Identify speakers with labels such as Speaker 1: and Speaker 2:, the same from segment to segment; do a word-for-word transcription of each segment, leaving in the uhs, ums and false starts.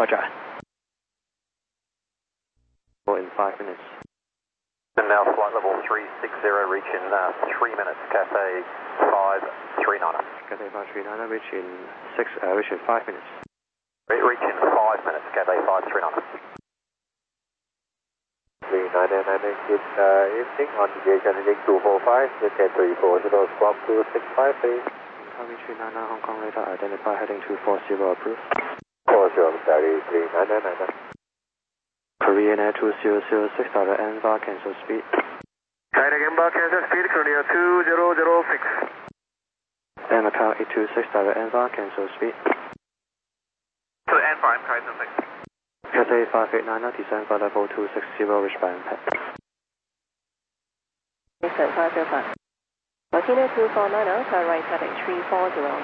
Speaker 1: Roger. In five minutes.
Speaker 2: And now flight level three six zero, reach in uh, three minutes, Cathay five three nine.
Speaker 1: Cathay five three nine, reach in six, uh, reach in five minutes.
Speaker 2: Re reach in five minutes, Cathay five three nine.
Speaker 3: three nine nine, good uh, evening, on deviation heading two four five, Cathay three four zero, squawk two six five three.
Speaker 1: Tower three nine nine, Hong Kong radar, identify heading two four zero, approved.
Speaker 3: four zero, sorry, three nine nine nine.
Speaker 1: Korean Air two zero zero six, Delta N V A, cancel speed.
Speaker 2: China Gamba, cancel speed, Korea two zero zero six.
Speaker 1: And Macau eight two six, Delta N V A, cancel speed.
Speaker 2: To N five, cancel six.
Speaker 1: Cathay five eight nine, descend for level two six zero, reach by impact.
Speaker 4: Descent five zero five. Martino two four nine zero, turn right heading three four zero.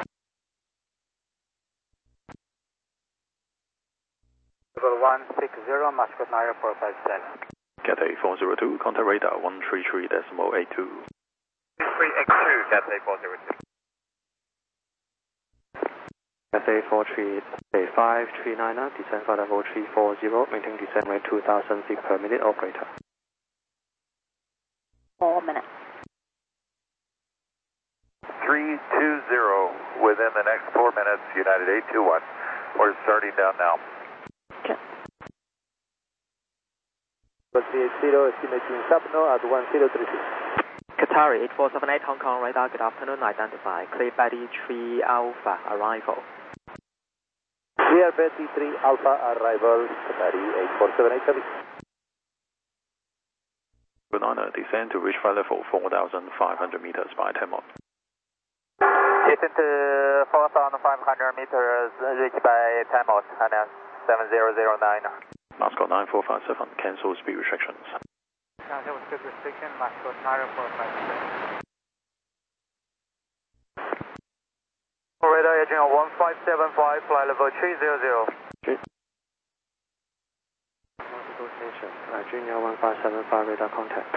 Speaker 2: Level one six zero, Moscow nine four five seven.
Speaker 5: Cathay four zero two, contact radar one three three decimal eight two.
Speaker 2: three X two, Cathay four zero two.
Speaker 1: Cathay four three five three nine, descend for level three four zero, maintain descent rate two thousand feet per minute, operator.
Speaker 4: Four minutes.
Speaker 2: three two zero, within the next four minutes, United eight two one. We're starting down now.
Speaker 3: three eight zero, estimating subno at one zero three six.
Speaker 1: Qatari eight four seven eight, Hong Kong radar, good afternoon, identify. Clear Betty three Alpha, arrival.
Speaker 3: Clear Betty three Alpha, arrival, Qatari eight four seven eight, service.
Speaker 5: Banana, descend to reach flight level four thousand five hundred meters by ten knots.
Speaker 2: Descend to four thousand five hundred meters, reach by ten knots, and then seven zero zero nine.
Speaker 5: Moscow nine four five seven, cancel speed restrictions.
Speaker 2: Cancel speed restriction, Moscow nine four five seven. Radar agent one five seven five, flight level three zero zero.
Speaker 1: Multiple station, uh, Junior one five seven five, radar contact.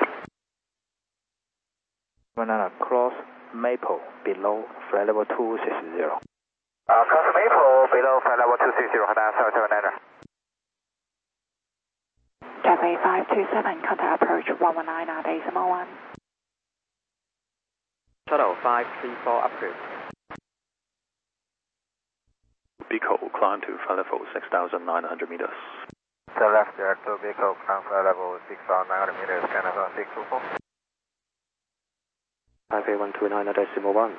Speaker 3: Banana, cross Maple, below flight level two six zero.
Speaker 2: Uh, cross Maple, below flight level two six zero, Honda seven seven nine.
Speaker 4: Cathay five two seven, contact approach one one nine at decimal one.
Speaker 1: Shuttle five three four, approved.
Speaker 5: Pico, climb to flight level six thousand nine hundred meters.
Speaker 2: To left there, to Pico, climb flight level six thousand nine hundred meters, Canada six two four.
Speaker 1: Taipei one two nine, decimal one.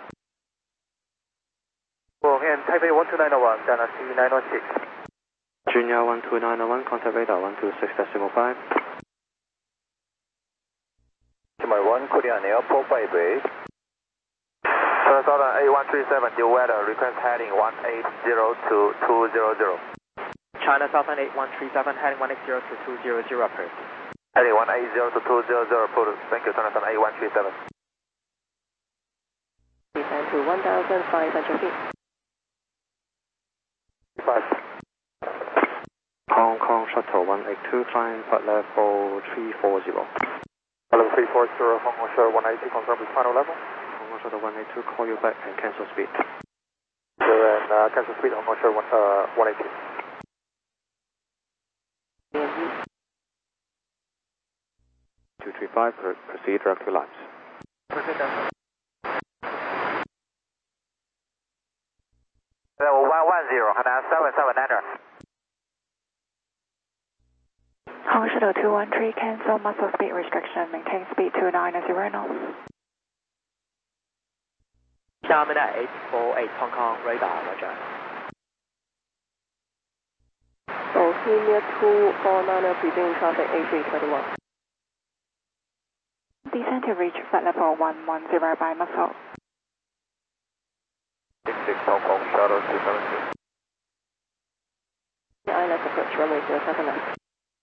Speaker 2: Well, and Taipei one two nine one, China C nine one six.
Speaker 1: Junior one two nine one, contact radar one two six decimal five.
Speaker 3: Decimal one, Korean Air four five eight.
Speaker 2: Southern eight one three seven, due weather, request heading one eight zero to two zero zero.
Speaker 1: China Southern eight one three seven, heading one eight zero to two zero zero, approved.
Speaker 2: Heading one eight zero to two zero zero, approved. Thank you, China Southern eight one three seven.
Speaker 4: Descend to one thousand five hundred feet.
Speaker 2: Five.
Speaker 1: Hong Kong Shuttle one eight two, climb flight level three four zero.
Speaker 2: Level three four zero, Hong Kong Shuttle one eight two, confirm with final level.
Speaker 1: Hong Kong Shuttle one eight two, call you back and cancel speed.
Speaker 2: So, and uh, cancel speed, Hong Kong Shuttle one, uh, one eight two.
Speaker 1: two three five, proceed direct to laps.
Speaker 2: Proceed down. Level one one zero, Honda seven seven nine.
Speaker 4: Hong Shuttle two one three, cancel muscle speed restriction, maintain speed two nine zero knots.
Speaker 1: Xiamen eight four eight, Hong Kong radar, roger.
Speaker 4: Bohemia two four nine, previewing traffic A three twenty-one. Descend to reach flight level one one zero by muscle.
Speaker 2: six six, Hong Kong Shuttle two seven two.
Speaker 4: Island approach runway zero seven left.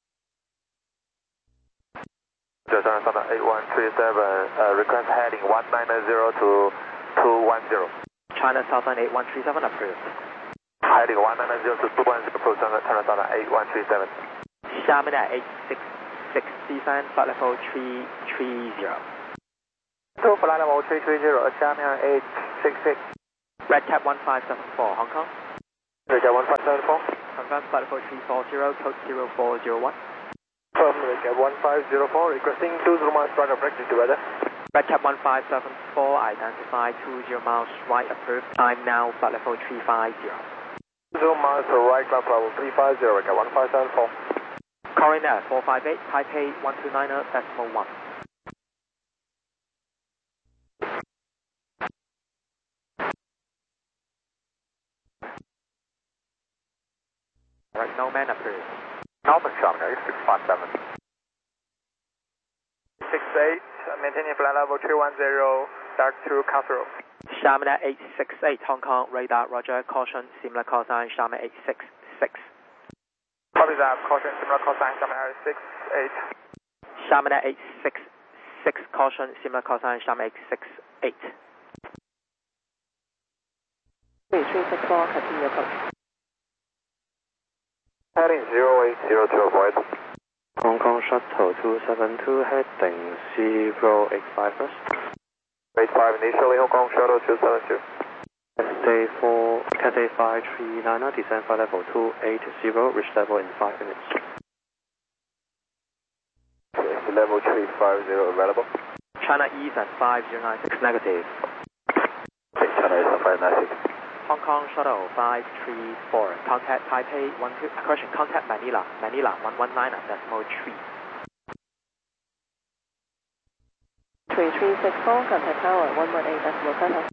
Speaker 2: China Southern eight one three seven, uh, request heading one nine zero to two one zero.
Speaker 1: China Southern eight one three seven, approved.
Speaker 2: Heading one nine zero to two one zero, approach China Southern eight one three seven.
Speaker 1: Xiamen eight six six, descend flight level three three zero.
Speaker 2: To flight level three three zero, Xiamen eight six six.
Speaker 1: Red Cap one five seven four, Hong Kong.
Speaker 2: Red Cap one five seven four.
Speaker 1: Confirm
Speaker 6: confirm flight level three four zero, code zero four zero one.
Speaker 3: From Red one five zero four, requesting two zero miles right of break to weather.
Speaker 6: Red Cap one five seven four, identify two zero miles right approved. Time now, flight level three five zero.
Speaker 3: Zero miles to right, ground level three five zero, Red Cap one five seven four.
Speaker 6: Calling there, four five eight, Taipei one two nine decimal one. Right, no man approved.
Speaker 2: Northern Chamonix six five seven. six eight, maintaining flight level three one zero, dark to Castle.
Speaker 6: Chamonix eight six eight, Hong Kong, radar, roger, caution, similar call sign, Chamonix eight six six.
Speaker 2: Copy that, caution, similar call sign, Chamonix six eight.
Speaker 6: Chamonix eight six six, caution, similar call sign, Chamonix eight six eight.
Speaker 4: three three six four, continue approach.
Speaker 3: Heading zero eight zero to avoid.
Speaker 1: Hong Kong Shuttle two seven two, heading zero eight five first.
Speaker 3: eight five initially, Hong Kong Shuttle two seven two.
Speaker 1: Cathay four, Cathay five three nine, descend flight level two eight zero, reach level in five minutes.
Speaker 3: Okay, level three five zero available.
Speaker 6: China East at five zero nine six, negative.
Speaker 3: Okay, China East at five nine six.
Speaker 6: Hong Kong Shuttle five three four, contact Taipei one two, correction, contact Manila, Manila one one nine decimal three.
Speaker 4: three three six four, contact tower one one eight decimal seven.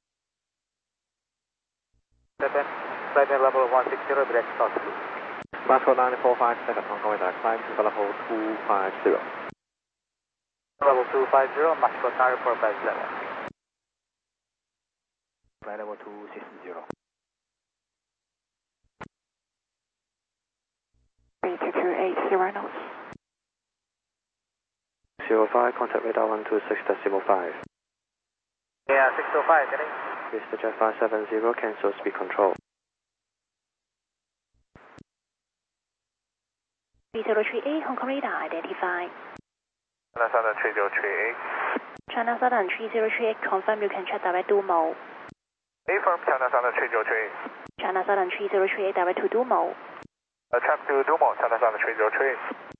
Speaker 2: Seven, seven level one six zero, direct south.
Speaker 3: Moscow nine four five seven, Hong Kong radar, climb to level two five zero.
Speaker 2: Level two five zero, Moscow nine four five seven.
Speaker 6: Flight level two six zero.
Speaker 4: three two two eight, zero knots.
Speaker 1: zero five, contact radar one two six decimal five.
Speaker 2: Yeah, six oh five, getting.
Speaker 1: Mister Jet five seven zero, cancel speed control.
Speaker 4: three zero three eight, Hong Kong radar, identify.
Speaker 2: China Southern three zero three eight.
Speaker 4: China Southern three zero three eight, confirm you can check direct Dumo.
Speaker 2: Affirm China Southern three zero three eight.
Speaker 4: China Southern three zero three eight, direct to Dumo.
Speaker 2: Uh, track to Dumo, China Southern three zero three eight.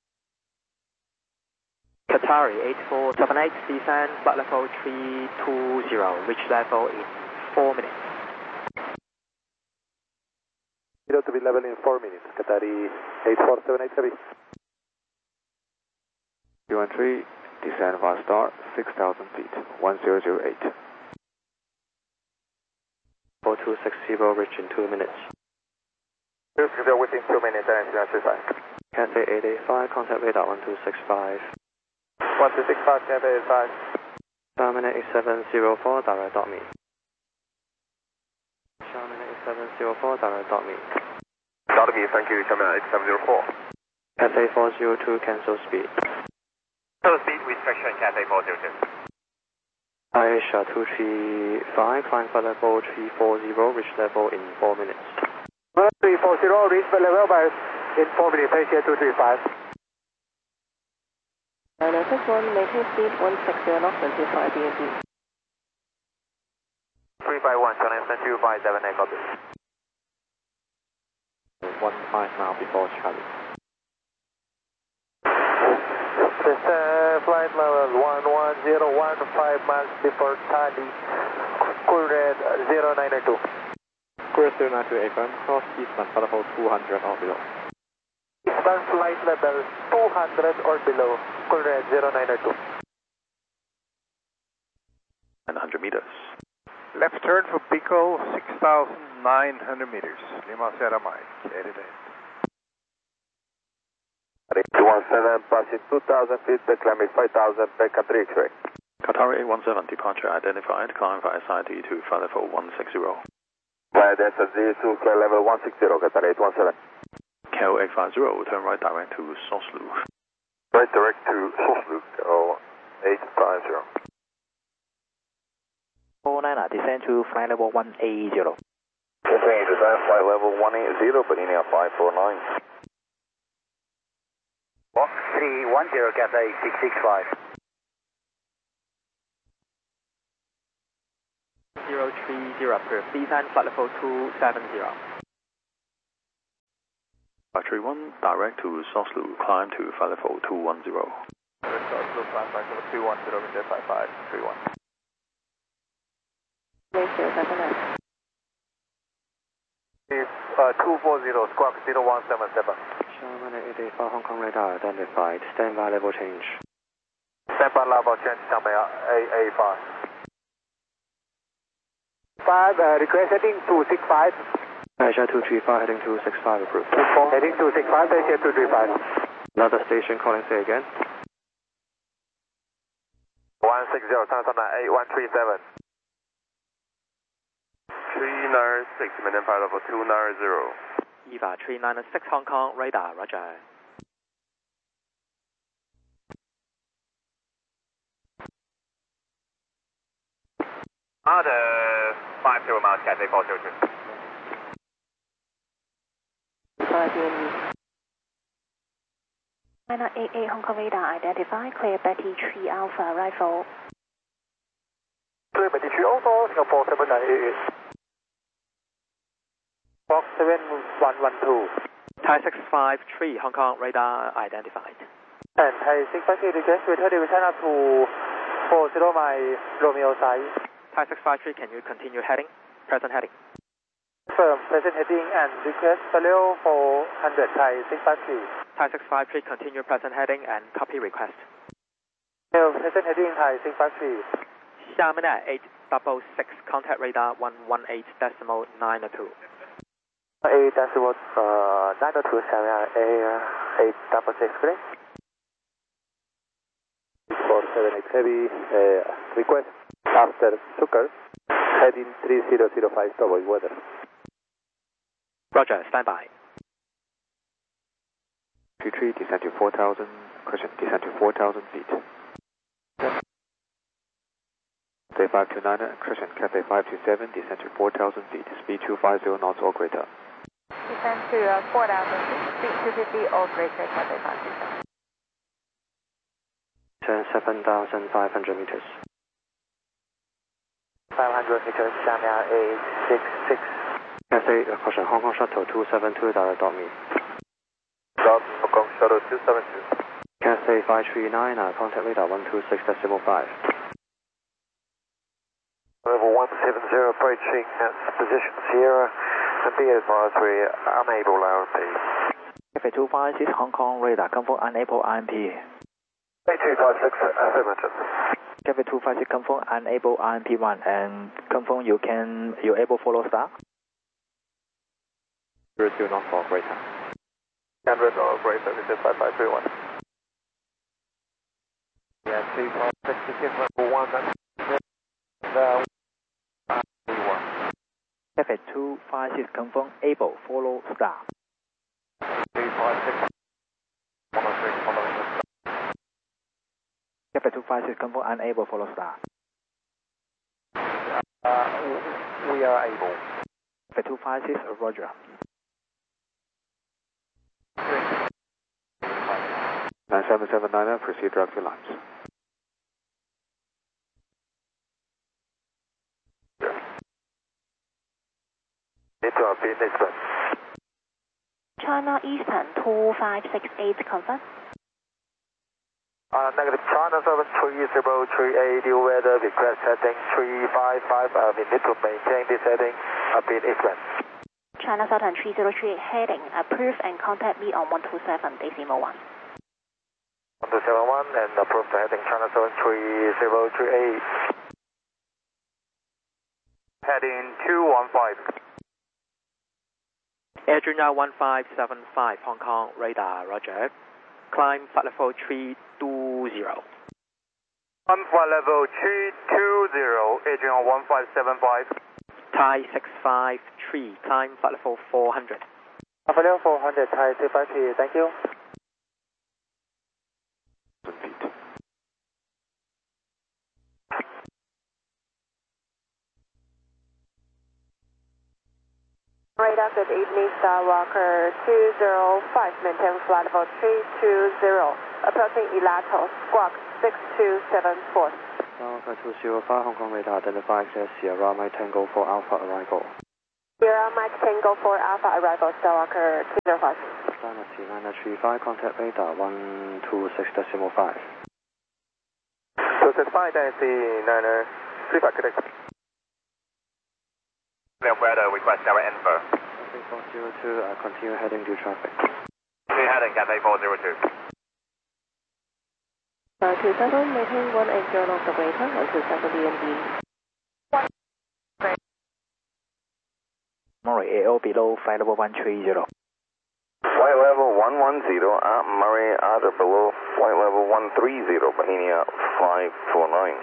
Speaker 6: Qatari eight four seven eight, descend flight level three two zero, reach level in four minutes.
Speaker 3: Zero to be level in four minutes. Qatari eight four seven eight, heavy. two one three, descend one star, six thousand feet, one zero zero eight.
Speaker 1: four two six zero, reach in two minutes.
Speaker 2: two six zero within two minutes, and zero three five.
Speaker 1: Cathay eight eight five, contact radar one two six five.
Speaker 2: one two six five, Cathay eight five.
Speaker 1: Chamonix eight seven zero four, direct dot me. Chamonix eight seven zero four, direct dot me.
Speaker 3: Dot me, thank you, Chamonix eight seven zero four.
Speaker 1: Cathay four zero two, cancel speed.
Speaker 2: Total speed restriction, Cathay four zero two.
Speaker 1: Asia two three five, climb flight level three four zero, reach level in four minutes.
Speaker 3: three four zero, reach the level by in four minutes, Asia two three five.
Speaker 4: nine six one, maintain speed one six zero knots until five B and B.
Speaker 2: three five one, China Eastern two five seven eight, copy.
Speaker 3: One five now before Charlie.
Speaker 2: Uh, flight level one one zero one, five miles before Charlie. Cool red zero nine two.
Speaker 3: Course zero nine two, affirm, cross eastern, flight level two hundred or below.
Speaker 2: Eastern flight level two hundred or below. Cool red zero nine two.
Speaker 5: nine hundred meters.
Speaker 7: Left turn for Pico, six thousand nine hundred meters. Lima Sierra Mike, eighty days.
Speaker 3: two one seven, passing two thousand feet, climbing five thousand, back at three X-ray.
Speaker 5: Qatari eight one seven, departure identified, climb via side E to flight level one six zero.
Speaker 3: Right, that's a Z two, clear level one six zero, Qatari eight one seven.
Speaker 5: K O eight five zero, turn right direct to Soslu.
Speaker 3: Right direct to Soslu, oh, eight five zero.
Speaker 6: four nine, descend to flight level one eight zero.
Speaker 3: Continue to descend flight level one eight zero, but in five four nine.
Speaker 2: three one zero, Cathay six six five.
Speaker 6: zero three zero, approved. Descend flight level two seven zero.
Speaker 5: five three one, direct to Soslu, climb to flight level two one zero.
Speaker 7: Soslu, climb flight level two one zero, India five five three one. Uh, two four zero, squawk zero one seven seven.
Speaker 1: Sherman eight eight four, Hong Kong radar identified. Standby level change.
Speaker 2: Standby level change, Sherman eight eight five. five, uh, request heading two six five.
Speaker 1: Asia two three five, heading two six five, approved.
Speaker 2: Heading two six five, Asia two three five.
Speaker 1: Another station calling, say again.
Speaker 2: one six zero, Cessna eight one three seven.
Speaker 3: three nine six, maintain flight level two nine zero.
Speaker 6: Eva three nine six Hong Kong, radar, roger.
Speaker 2: Order five zero miles, Cathay four zero two.
Speaker 4: China eight eight Hong Kong radar identified, clear Betty three Alpha, rifle.
Speaker 2: Clear Betty three Alpha, Singapore seven nine eight eight. Fox seven one one two.
Speaker 6: Thai six five three Hong Kong, radar identified.
Speaker 2: And Thai six five three request return division up to four zero my Romeo size.
Speaker 6: Thai six five three, can you continue heading? Present heading.
Speaker 2: Firm, present heading and request value four hundred Thai six five three.
Speaker 6: Thai six five three, continue present heading and copy request.
Speaker 2: Present heading Thai six five three.
Speaker 6: Xiamen eight six six, contact radar one one eight decimal nine two.
Speaker 2: eight decimal uh, nine two, Xiamen eight six six, correct? four seven eight heavy, uh, request after Sucker, heading three zero zero five, avoid weather.
Speaker 6: Roger, stand by.
Speaker 1: two three, descend to four thousand, cushion, descend to four thousand feet. Cathay five two nine, cushion, Cathay five two seven, descend to four thousand feet, speed two five zero knots or greater.
Speaker 4: Descend to uh, four thousand feet, speed two fifty or greater, Cathay five two seven.
Speaker 1: Turn seven thousand five hundred meters.
Speaker 2: five hundred meters, Xiamen eight six six.
Speaker 1: Cathay, uh, caution, Hong Kong Shuttle two seven two, direct dot me.
Speaker 2: Dot Hong Kong Shuttle two seven two.
Speaker 1: Cathay five three nine, uh, contact radar one two six decimal five.
Speaker 2: Level one seven zero, approaching at position Sierra, and be advised we unable R M P.
Speaker 6: Cathay two five six Hong Kong, radar, confirm unable R M P.
Speaker 2: eight two five six, affirmative.
Speaker 6: Cathay two five six, confirm unable R M P one, and confirm you can, you able follow star?
Speaker 1: zero two knots or greater.
Speaker 2: one hundred or greater, this is five five three one. Yeah, three five six, this is level one, that's
Speaker 6: Cathay two five six, confirm able follow star.
Speaker 2: three five six, one oh three, following the star.
Speaker 6: Cathay two five six, confirm unable follow star.
Speaker 2: Uh, we are able.
Speaker 6: Cathay two five six, roger.
Speaker 1: nine seven seven nine, proceed direct to lines.
Speaker 2: Need to update this one.
Speaker 4: China Eastern two five six eight, confirm.
Speaker 2: Uh, negative China seven three zero three eight, due weather, request heading three five five, uh, we need to maintain this heading, update Eastern.
Speaker 4: China Southern three zero three heading, approved and contact me on one two seven decimal one.
Speaker 2: one two seven one and approve the heading China seven three zero three eight. Heading two one five.
Speaker 6: Air Junior one five seven five Hong Kong, radar, roger. Climb flight level three two zero.
Speaker 2: Climb flight level three two zero, Air Junior one five seven five.
Speaker 6: Thai six five three, climb flight level four hundred.
Speaker 2: Flight level four hundred, Thai six five three, thank you.
Speaker 8: Radar, good evening, Skywalker two zero five, maintain flight level three two zero, approaching Elato, squawk six two seven four.
Speaker 1: Alpha two zero five, Hong Kong radar identified as Sierra Mike Tango for Alpha arrival.
Speaker 8: Sierra Mike Tango for Alpha arrival Skywalker two zero five.
Speaker 1: China T nine three five, contact radar one two six decimal five.
Speaker 2: two six five, T nine three five, correct.
Speaker 3: Weather request our info.
Speaker 1: Cathay four zero two, uh, continue heading due traffic.
Speaker 3: Continue heading, Cathay four zero two.
Speaker 8: Uh, two seven, maintain one eight zero knots of radar, one two seven D M D.
Speaker 6: Murray A O below flight level one three zero.
Speaker 3: Flight level one one zero at Murray Adder below flight level one three zero, Bohemia five four nine.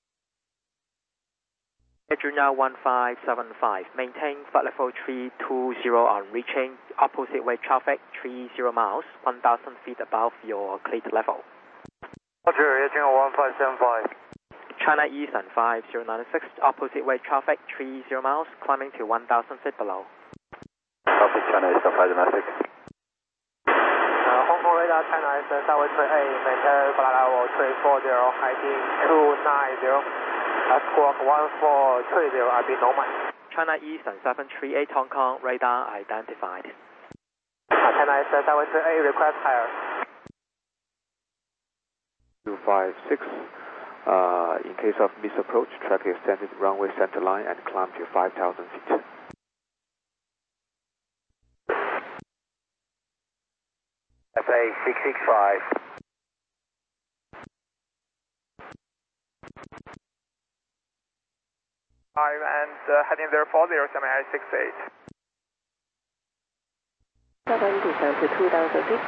Speaker 6: Adriana one five seven five, maintain flight level three two zero on reaching opposite way traffic three zero miles, one thousand feet above your cleat level.
Speaker 2: Roger, Adriana one five seven five.
Speaker 6: China Eastern five zero nine six, opposite way traffic three zero miles, climbing to one thousand feet below.
Speaker 3: Copy, China Eastern five zero nine six.
Speaker 2: Hong Kong radar China Eastern Southwest three eight, maintain flight level three four zero, heading two nine zero. Squawk one four three zero, I B normal.
Speaker 6: China Eastern seven three eight Hong Kong, radar identified.
Speaker 2: China Eastern Southwest three eight, request higher.
Speaker 9: two five six, uh, in case of misapproach, track extended runway center line and climb to five thousand feet.
Speaker 3: F A six six five.
Speaker 2: Five and uh, heading there four zero seven six eight.
Speaker 8: seven descend to two thousand feet.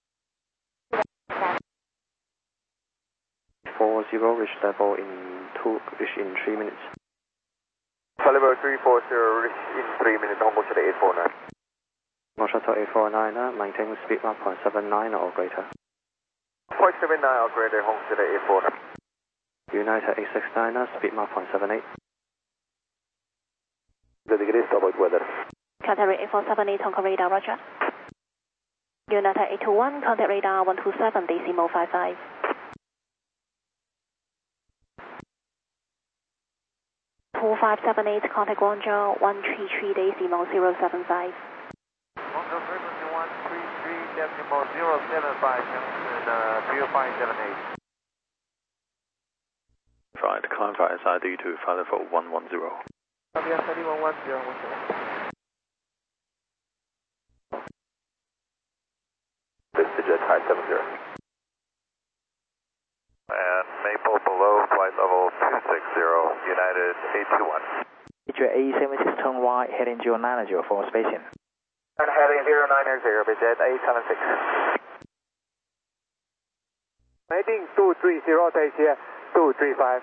Speaker 1: four zero, reach level in two, reach in three minutes.
Speaker 2: Level three four zero, reach in three minutes, Hong Kong Shuttle eight four nine.
Speaker 1: Hong Kong Shuttle eight four nine, uh, maintain speed mark point seven nine or greater.
Speaker 2: point seven nine or greater, Hong Kong Shuttle eight four nine.
Speaker 1: United eight six nine, uh, speed mark point seven eight.
Speaker 3: The degree is avoid weather.
Speaker 4: Cathay eight four seven eight, Hong Kong radar, roger. United eight two one, contact radar one two seven decimal five five. two five seven eight, contact Guangzhou one three three decimal zero seven five.
Speaker 2: Guangzhou frequency one three three decimal zero seven five, Junction uh, three five seven eight.
Speaker 5: Right, climb for S I D to flight level one one zero.
Speaker 2: Copy, S I D one one zero.
Speaker 3: This digit high seven zero. And Maple below flight level two six zero, United eight two one.
Speaker 6: Picture A seven six, turn right, heading zero nine zero for spacing.
Speaker 2: And heading zero nine zero, Vijet eight seven six. Heading two three zero, taxi two three five.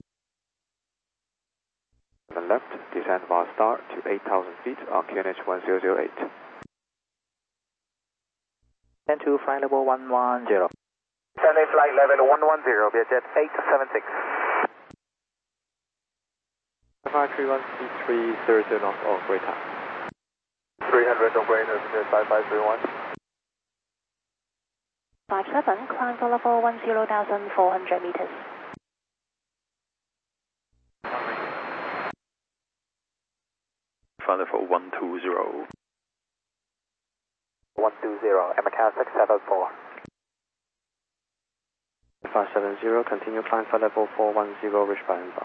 Speaker 9: On the left, descend via start to eight thousand feet on Q N H one zero zero eight.
Speaker 6: Then to flight level one one zero.
Speaker 2: Sunday flight level one one zero, Vietjet eight seven six.
Speaker 1: five three one C three zero zero knots or greater.
Speaker 2: three hundred or greater, Vietjet five five three one.
Speaker 4: five seven, climb for level one zero thousand four hundred meters.
Speaker 5: Flight level one two zero.
Speaker 2: one two zero, American six seven four.
Speaker 1: five seven zero, continue climb for level four one zero, reach by Amber.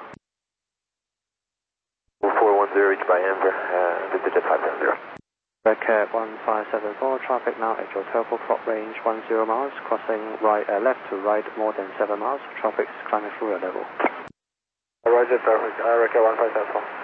Speaker 3: four one zero, reach by Amber, uh, this digit five seven zero.
Speaker 1: Red Cat one five seven four, traffic now at your turbo clock range one zero miles, crossing right, uh, left to right more than seven miles, traffic is climbing through your level.
Speaker 2: Roger, perfect, uh, Red Cat one five seven four.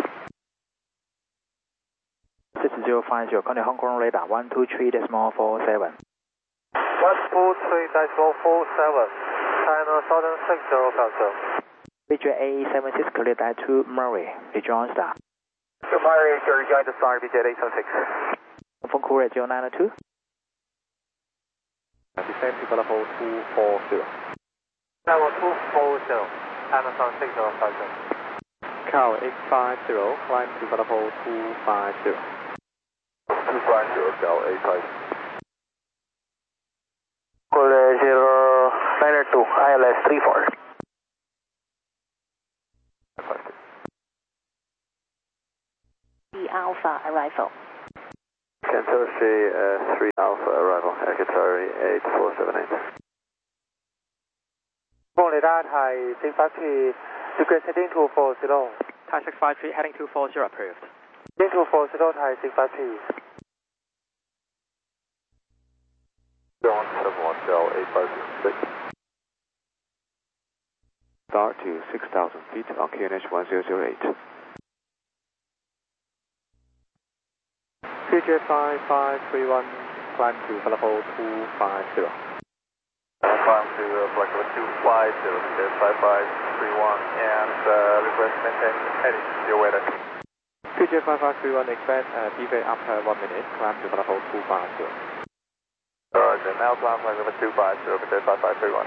Speaker 6: six zero five zero, contact Hong Kong radar one two three decimal four seven.
Speaker 2: one two three decimal four seven, China Southern six zero cancel.
Speaker 6: Picture A seven six, clear that to Murray, rejoin star.
Speaker 2: Murray, rejoin the star, Vietjet eight seven six.
Speaker 6: Phone call at zero nine two.
Speaker 1: Descend to level two four zero.
Speaker 2: Level two four zero, China Southern six zero five zero.
Speaker 1: Cal eight five zero, climb to level two five zero.
Speaker 3: two five zero, Cal eight five.
Speaker 2: Call zero nine two, I L S three four.
Speaker 4: B Alpha arrival.
Speaker 1: Cancel three, uh, three Alpha arrival, Ekatari eight four seven eight.
Speaker 2: มองเรดาร์ไทยซิกฟักทีดีเกรดเซตติ้งทูโฟร์ซีโร่
Speaker 6: Thai six five three heading two four zero approved.
Speaker 2: ซิตติ้งทูโฟร์ซีโร่ไทยซิกฟักที
Speaker 3: John seven one Shell eight five zero six.
Speaker 9: Start to six thousand feet on Q N H one zero zero eight.
Speaker 1: Q J five five three one, climb to level two five zero.
Speaker 3: Climb to uh, flight level two five zero, five five three one, and uh, request maintain heading to your weather.
Speaker 1: Q J five five three one, expect uh, deviate after one minute, climb to level two five zero.
Speaker 3: Roger, now climb flight level two five zero, five five three one.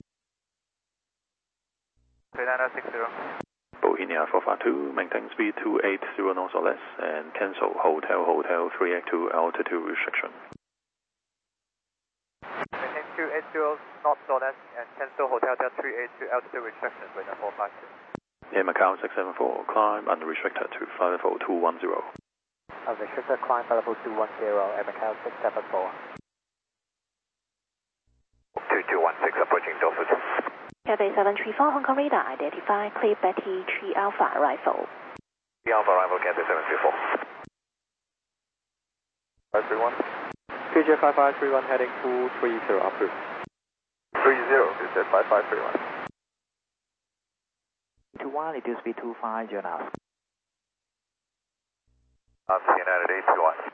Speaker 3: three nine six zero.
Speaker 5: Bohemia four five two, maintain speed two eight zero knots or less, and cancel Hotel Hotel three eight two altitude restriction.
Speaker 2: Maintain two eight zero knots or less and cancel Hotel Hotel three eight two altitude restriction with a four five two.
Speaker 5: Air Macau six seven four, climb unrestricted to flight level two one zero.
Speaker 6: Unrestricted climb flight level two one zero, Air Macau six seven four.
Speaker 3: two two one six approaching Dolphin.
Speaker 4: Cathay seven three four, Hong Kong radar, identify clear Betty three Alpha arrival.
Speaker 3: The Alpha arrival, Cathay seven three four. five three one.
Speaker 1: Q J five five three one, heading two three zero, approved.
Speaker 3: three zero, you said five five three one.
Speaker 6: two one, reduce speed two five zero knots.
Speaker 3: I'm United eight two one.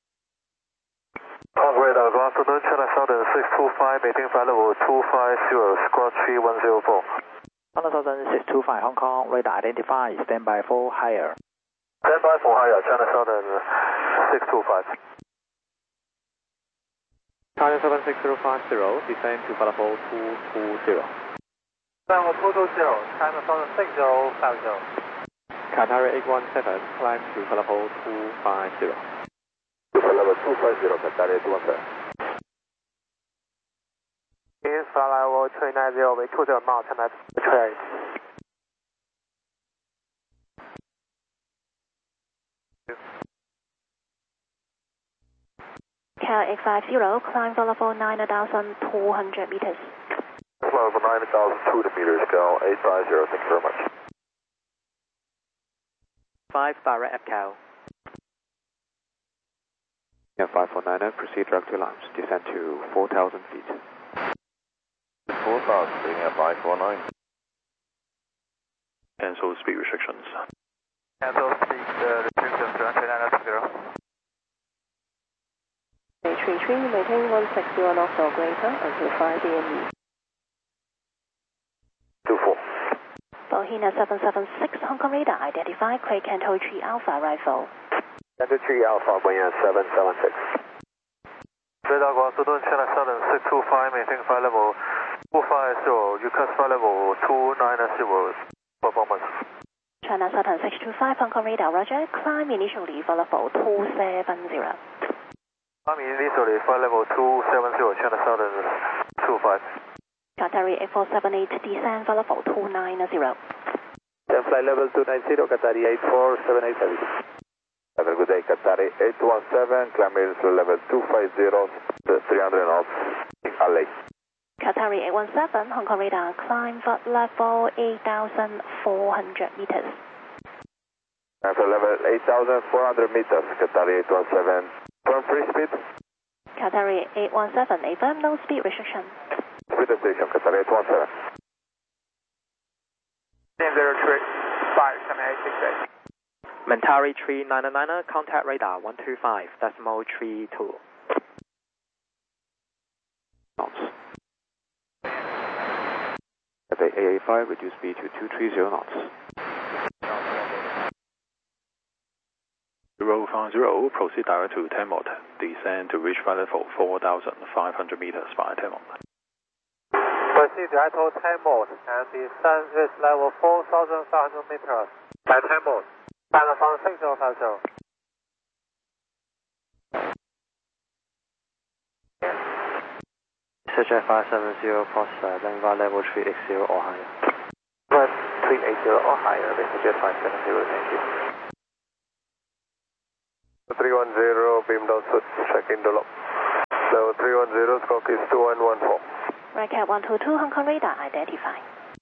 Speaker 2: Hong Kong radar, good afternoon, China Southern six two five, maintain flight level two five zero, squawk three one zero four.
Speaker 6: China Southern six two five, Hong Kong radar identify, standby for higher.
Speaker 2: Standby for higher, China Southern six two five.
Speaker 1: China seven six zero five zero, descend to level two two zero.
Speaker 2: Level two two zero, China Southern six zero five zero.
Speaker 1: Qatari eight one seven, climb to level two five zero.
Speaker 3: Level two five zero, Qatari eight one seven.
Speaker 2: Is flight level three nine zero with two zero knots and that's trade.
Speaker 4: Cal eight five zero, climb for level nine thousand two hundred meters.
Speaker 3: Level nine thousand two hundred meters, Cal eight five zero, thank you very much.
Speaker 6: five direct F Cal.
Speaker 9: Yeah, five four niner, proceed direct to launch, descend to four thousand feet.
Speaker 3: four thousand, being at five four nine.
Speaker 5: Cancel speed restrictions.
Speaker 2: Cancel speed uh, restrictions to three nine six zero.
Speaker 4: three three, maintain one six zero knots or greater until five A M.
Speaker 3: two four.
Speaker 4: Bohemia seven seven six, Hong Kong radar, identify Craig Canto three Alpha arrival.
Speaker 3: Canto three Alpha, Bohemia seven seven six.
Speaker 2: Radar, good afternoon, China Southern six two five, maintain flight level two five zero, request flight level two nine zero, performance.
Speaker 4: China Southern six two five, Hong Kong radar, roger, climb initially for level two seven zero.
Speaker 2: I'm initially flight level two seven zero, China Southern two five.
Speaker 4: Qatari eight four seven eight, descend for level two nine zero.
Speaker 2: Then flight level two nine zero, Qatari eight four seven eight seven.
Speaker 3: Have a good day, Qatari eight one seven, climbing to level two five zero, three hundred knots, in L A.
Speaker 4: Qatari eight one seven, Hong Kong radar, climb for level eight thousand four hundred meters.
Speaker 3: And for level eight thousand four hundred meters, Qatari eight one seven, firm free speed.
Speaker 4: Qatari eight one seven, a firm no speed restriction.
Speaker 3: Speed station, Qatari eight one seven.
Speaker 2: zero three five seven eight six eight.
Speaker 6: Mentari three nine nine, contact radar one two five, decimal three two.
Speaker 9: Knots. At the A A five, reduce speed to two three zero knots.
Speaker 5: zero five zero, proceed direct to ten knot, descend to reach flight level four thousand five hundred meters by ten knot.
Speaker 2: Proceed direct to ten knot and descend with level four thousand five hundred meters by ten knot. China Southern six zero five zero.
Speaker 1: C J five seven zero, process landing level three eight zero or higher.
Speaker 2: three eight zero or higher, C J five seven zero, thank you. beam downwards, check in the log. Level three one zero, squawk is two one one four.
Speaker 4: Right Cat one two two, Hong Kong radar identified.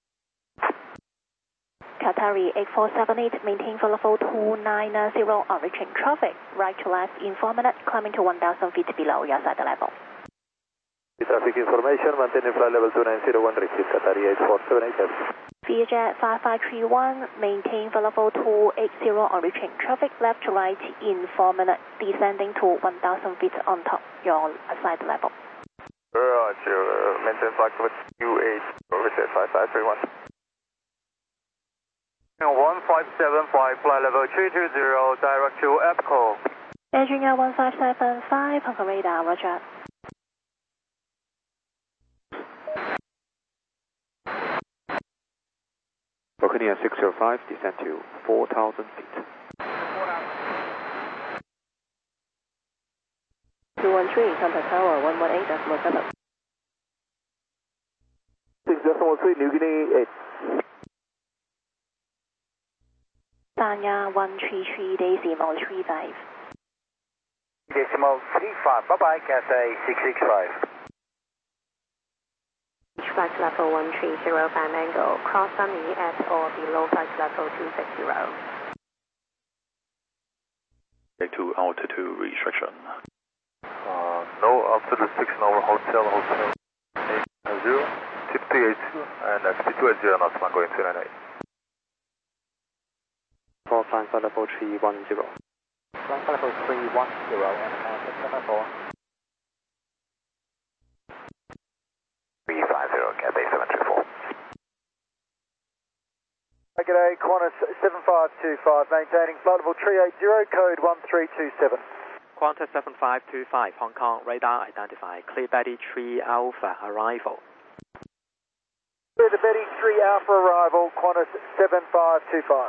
Speaker 4: Qatari eight four seven eight, maintain for level two nine zero on reaching traffic, right to left in four minutes, climbing to one thousand feet below your side level.
Speaker 2: Traffic information, maintaining flight level two nine zero one, repeat Qatari eight four seven eight.
Speaker 4: Vietjet five five three one, maintain for level two eight zero on reaching traffic, left to right in four minutes, descending to one thousand feet on top your side level.
Speaker 2: Roger, maintain flight level two eight, Vietjet five five three one. one five seven five, flight level three two zero, direct to EPCO.
Speaker 4: Engineer one five seven five, Hong Kong radar, roger.
Speaker 9: Volcania six zero five, descend to four thousand feet.
Speaker 4: two one three, contact tower one one eight decimal seven.
Speaker 2: six decimal three, New Guinea eight.
Speaker 4: Sanya one three three, decimal three five.
Speaker 2: Decimal three five, bye bye, Cathay six six five.
Speaker 8: Flight level one three zero, band angle, cross sunny at or below flight level two six zero.
Speaker 5: Take to altitude restriction.
Speaker 2: Uh, no, altitude restriction over hotel, hotel eight zero, tip three eight two, and speed two eight zero knots, man going two nine eight.
Speaker 1: For flight level three one zero.
Speaker 6: Flight level three one zero, and six seven four.
Speaker 2: three five zero, Cathay seven three four. G'day, Qantas seven five two five, maintaining flight level three eight zero, code one three two seven.
Speaker 6: Qantas seven five two five, Hong Kong radar identified. Clear Betty three Alpha arrival.
Speaker 2: Clear the Betty three Alpha arrival, Qantas seven five two five.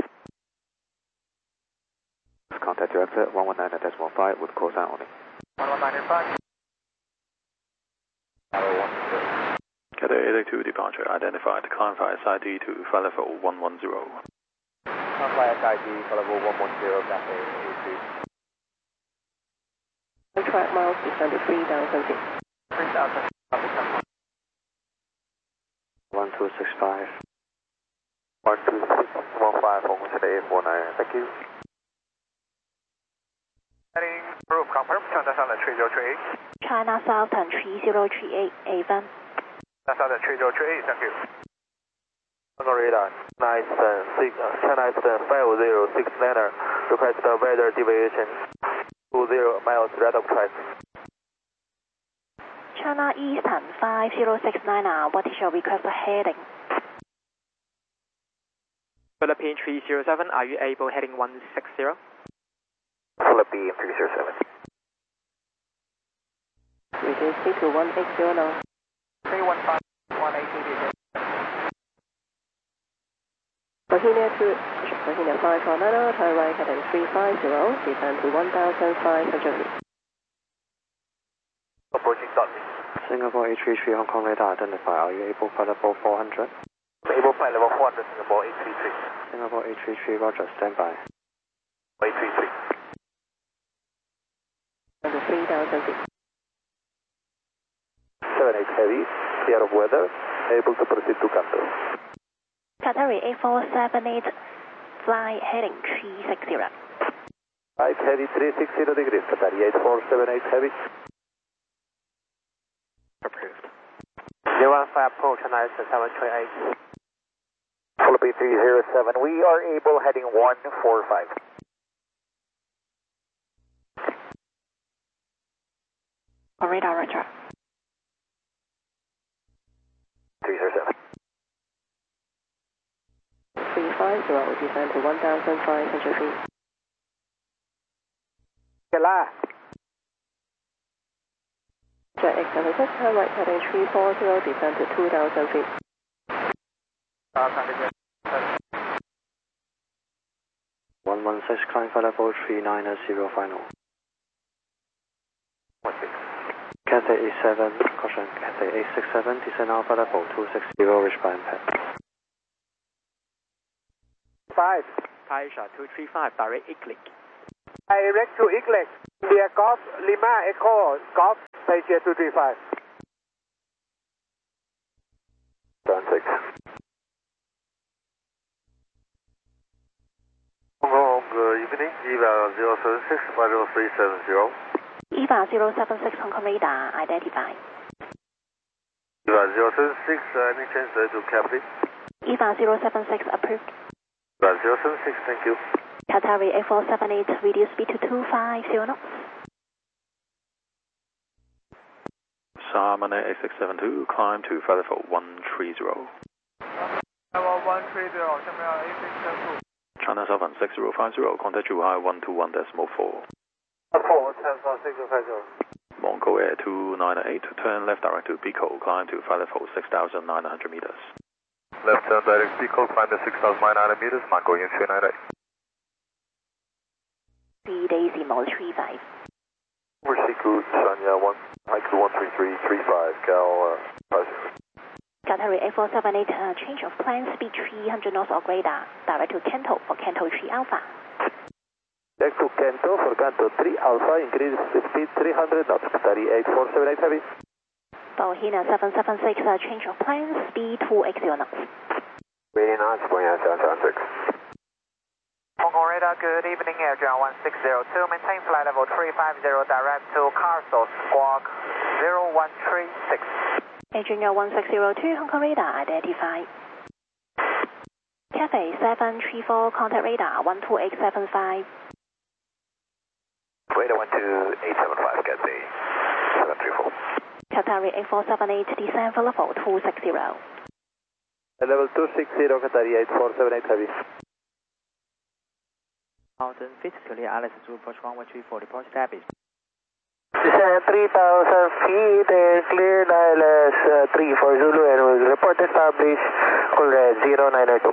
Speaker 9: Contact director one one nine decimal five with call sign only.
Speaker 2: one one nine five.
Speaker 5: Cathay eight eight two departure identified. Climb via S I D to flight level one one zero.
Speaker 6: Climb via S I D, flight level one one zero, Cathay eight eight two.
Speaker 4: Track miles, descend to three thousand feet.
Speaker 6: three thousand,
Speaker 1: one two six five.
Speaker 2: one two six one five, Hong Kong eight four nine, thank you. Heading roof confirm, China Southern three zero three eight.
Speaker 4: China Southern three zero three eight, Avon.
Speaker 2: China Southern three zero three eight, thank you. Hong Kong radar, nine seven six, China Eastern five zero six niner, request the weather deviation two zero miles right of track.
Speaker 4: China Eastern five zero six nine, what is your request heading?
Speaker 6: Philippine three zero seven, are you able heading one six zero?
Speaker 2: Philippine three zero seven.
Speaker 4: Reduce speed to one eight zero now.
Speaker 6: three one five, one eight zero.
Speaker 4: Bohemia two, Bohemia five four nine, turn right heading three five zero, descend to one thousand five hundred feet.
Speaker 2: Approaching Dudley.
Speaker 1: Singapore eight three three, Hong Kong radar identified. Are you able flight level four hundred?
Speaker 2: Able flight level four hundred, Singapore eight three three.
Speaker 1: Singapore eight three three, roger, stand by.
Speaker 2: eight three three.
Speaker 4: Under three thousand feet.
Speaker 2: seven eight heavy, clear of weather, able to proceed to Kanto.
Speaker 4: Qatari eight four seven eight, fly heading three six zero.
Speaker 2: Right heavy three six zero degrees, Qatari eight four seven eight heavy.
Speaker 6: Approved.
Speaker 2: zero one five approach, China Eastern seven three eight. Philippine three zero seven, we are able heading one four five.
Speaker 4: Radar, roger.
Speaker 2: three zero seven.
Speaker 4: three five zero, descend to one thousand five hundred feet.
Speaker 2: Gala.
Speaker 4: Jet X seven six, turn right heading three four zero, descend to two thousand feet.
Speaker 1: one one six, climb flight level three nine zero final.
Speaker 2: one six.
Speaker 1: Cathay eight seven, caution, Cathay eight six seven, descend alpha level two six zero, reach by impact.
Speaker 2: five.
Speaker 6: Taisha two three five, direct Iglesias.
Speaker 2: Direct to Iglesias.
Speaker 7: India Golf, Lima Echo, Golf, Taipei two three five.
Speaker 3: seven six.
Speaker 2: Hong Kong, good evening. Eva zero seven six five zero three seven zero.
Speaker 4: Eva zero seven six Hong Kong radar identified.
Speaker 2: Eva zero seven six, uh, any change to Capri?
Speaker 4: Eva zero seven six approved.
Speaker 2: Eva zero seven six, thank you.
Speaker 4: Qatari eight four seven eight, reduce speed to two five zero knots.
Speaker 5: Salmon eight six seven two, climb to Featherfoot one three zero.
Speaker 7: Level one three zero,下面要 eight six seven two.
Speaker 5: China Southern six zero five zero, contact you high one two one decimal four.
Speaker 2: four, ten six zero five zero.
Speaker 5: Mongol Air two nine eight, turn left direct to Pico, climb to Featherfoot six thousand nine hundred meters.
Speaker 2: Left turn direct Pico, climb to six thousand nine hundred meters, Mongol Air two nine eight.
Speaker 4: Speed decimal three five.
Speaker 2: Risiku, Sanya one, Haiku one three three three five, Cal, uh, five zero.
Speaker 4: Qatari eight four seven eight, uh, change of plan, speed three hundred knots of radar, direct to Kanto for Kanto three Alpha.
Speaker 2: Back to Kanto for Kanto three Alpha, increase speed three hundred knots, Qatari eight four seven eight heavy.
Speaker 4: Bohina seven seven six, uh, change of plan, speed two eighty knots.
Speaker 3: Very nice, Boeing seven seven six.
Speaker 10: Hong Kong radar, good evening, Air Ground one six zero two, maintain flight level three five zero, direct to Carso, squawk zero one three six.
Speaker 4: Engineer one six zero two, Hong Kong radar identified. Cathay seven three four, contact radar one two eight seven five.
Speaker 3: Radar one two eight seven five, Cathay seven three four.
Speaker 4: Qatari eight four seven eight, descend for level two six zero.
Speaker 2: Level two six zero, Qatari eight four seven eight heavy.
Speaker 6: Mountain feet, clear Alice Zulu approach runway three four, report established.
Speaker 10: Descend three thousand feet and clear Alice uh, three four Zulu and will report established, call red zero nine two.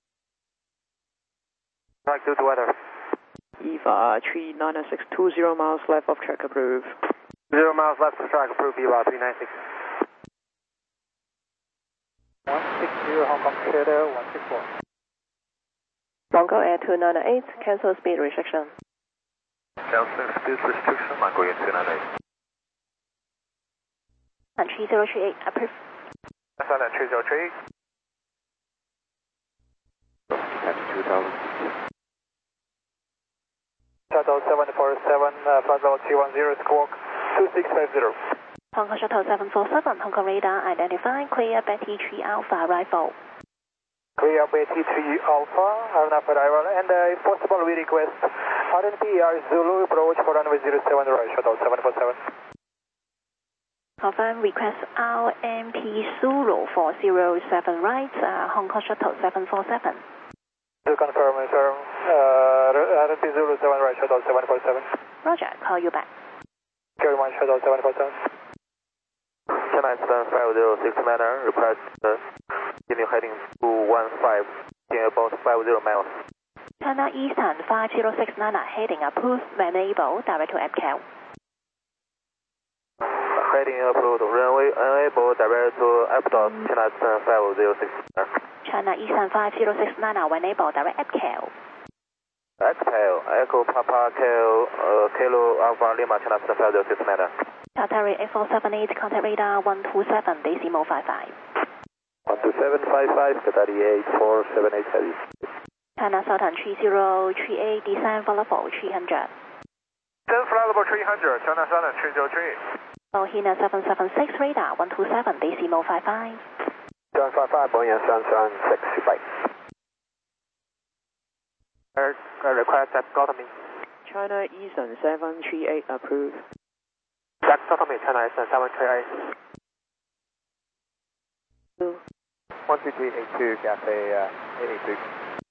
Speaker 2: Right, good weather.
Speaker 6: Eva three nine six two zero miles left of track approved.
Speaker 2: Zero miles left of track, approved, Eva three nine six.
Speaker 7: one six zero, Hong Kong Shadow one six four.
Speaker 8: Mongol Air two nine eight, cancel speed restriction.
Speaker 2: Cancel speed restriction, Mongol Air two nine eight.
Speaker 4: And three zero three eight, approved.
Speaker 2: Silent three zero three.
Speaker 9: At two thousand.
Speaker 7: Shuttle seven four seven, uh, flight level three one zero, squawk two six five zero.
Speaker 4: Hong Kong Shuttle seven four seven, Hong Kong radar identified, clear Betty three Alpha rifle.
Speaker 7: Clear Betty three Alpha, have enough arrival, and uh, if possible we request R N P R Zulu approach for runway zero seven right, Shuttle seven four seven.
Speaker 4: Confirm request R M P Zulu for zero seven right, uh, Hong Kong Shuttle seven four seven.
Speaker 7: To confirm, sir, uh, R N P Zulu seven right, Shuttle seven four seven.
Speaker 4: Roger, call you back.
Speaker 7: Carry one, Shuttle seven four seven.
Speaker 2: China Eastern five zero six niner, request uh, continue heading two one five, in about five zero miles.
Speaker 4: China Eastern five zero six nine, heading approved, when able, direct to M C A L.
Speaker 2: Heading approved, runway unable, direct to Aptos, China Eastern five zero six niner.
Speaker 4: China Eastern five zero six nine, when able, direct M C A L.
Speaker 2: Exhale, Echo Papa Kilo, uh, Kilo Alpha Lima, China Eastern five zero six niner.
Speaker 4: Qatari eight four seven eight, contact radar one two seven, decimal five five.
Speaker 2: one two seven five five, Qatari eight four seven eight heavy.
Speaker 4: China Southern three zero three eight, descend for level three hundred.
Speaker 7: Descend flight level three hundred, China Southern three zero three.
Speaker 4: Bohina seven seven six, radar one two seven, decimal five five.
Speaker 3: seven five five, Boeing seven seven six, goodbye.
Speaker 6: Uh, request dichotomy. China Eastern seven three eight approved.
Speaker 2: Dichotomy, China Eastern seven three eight.
Speaker 7: one two three eight two, Cathay uh, eight eight two.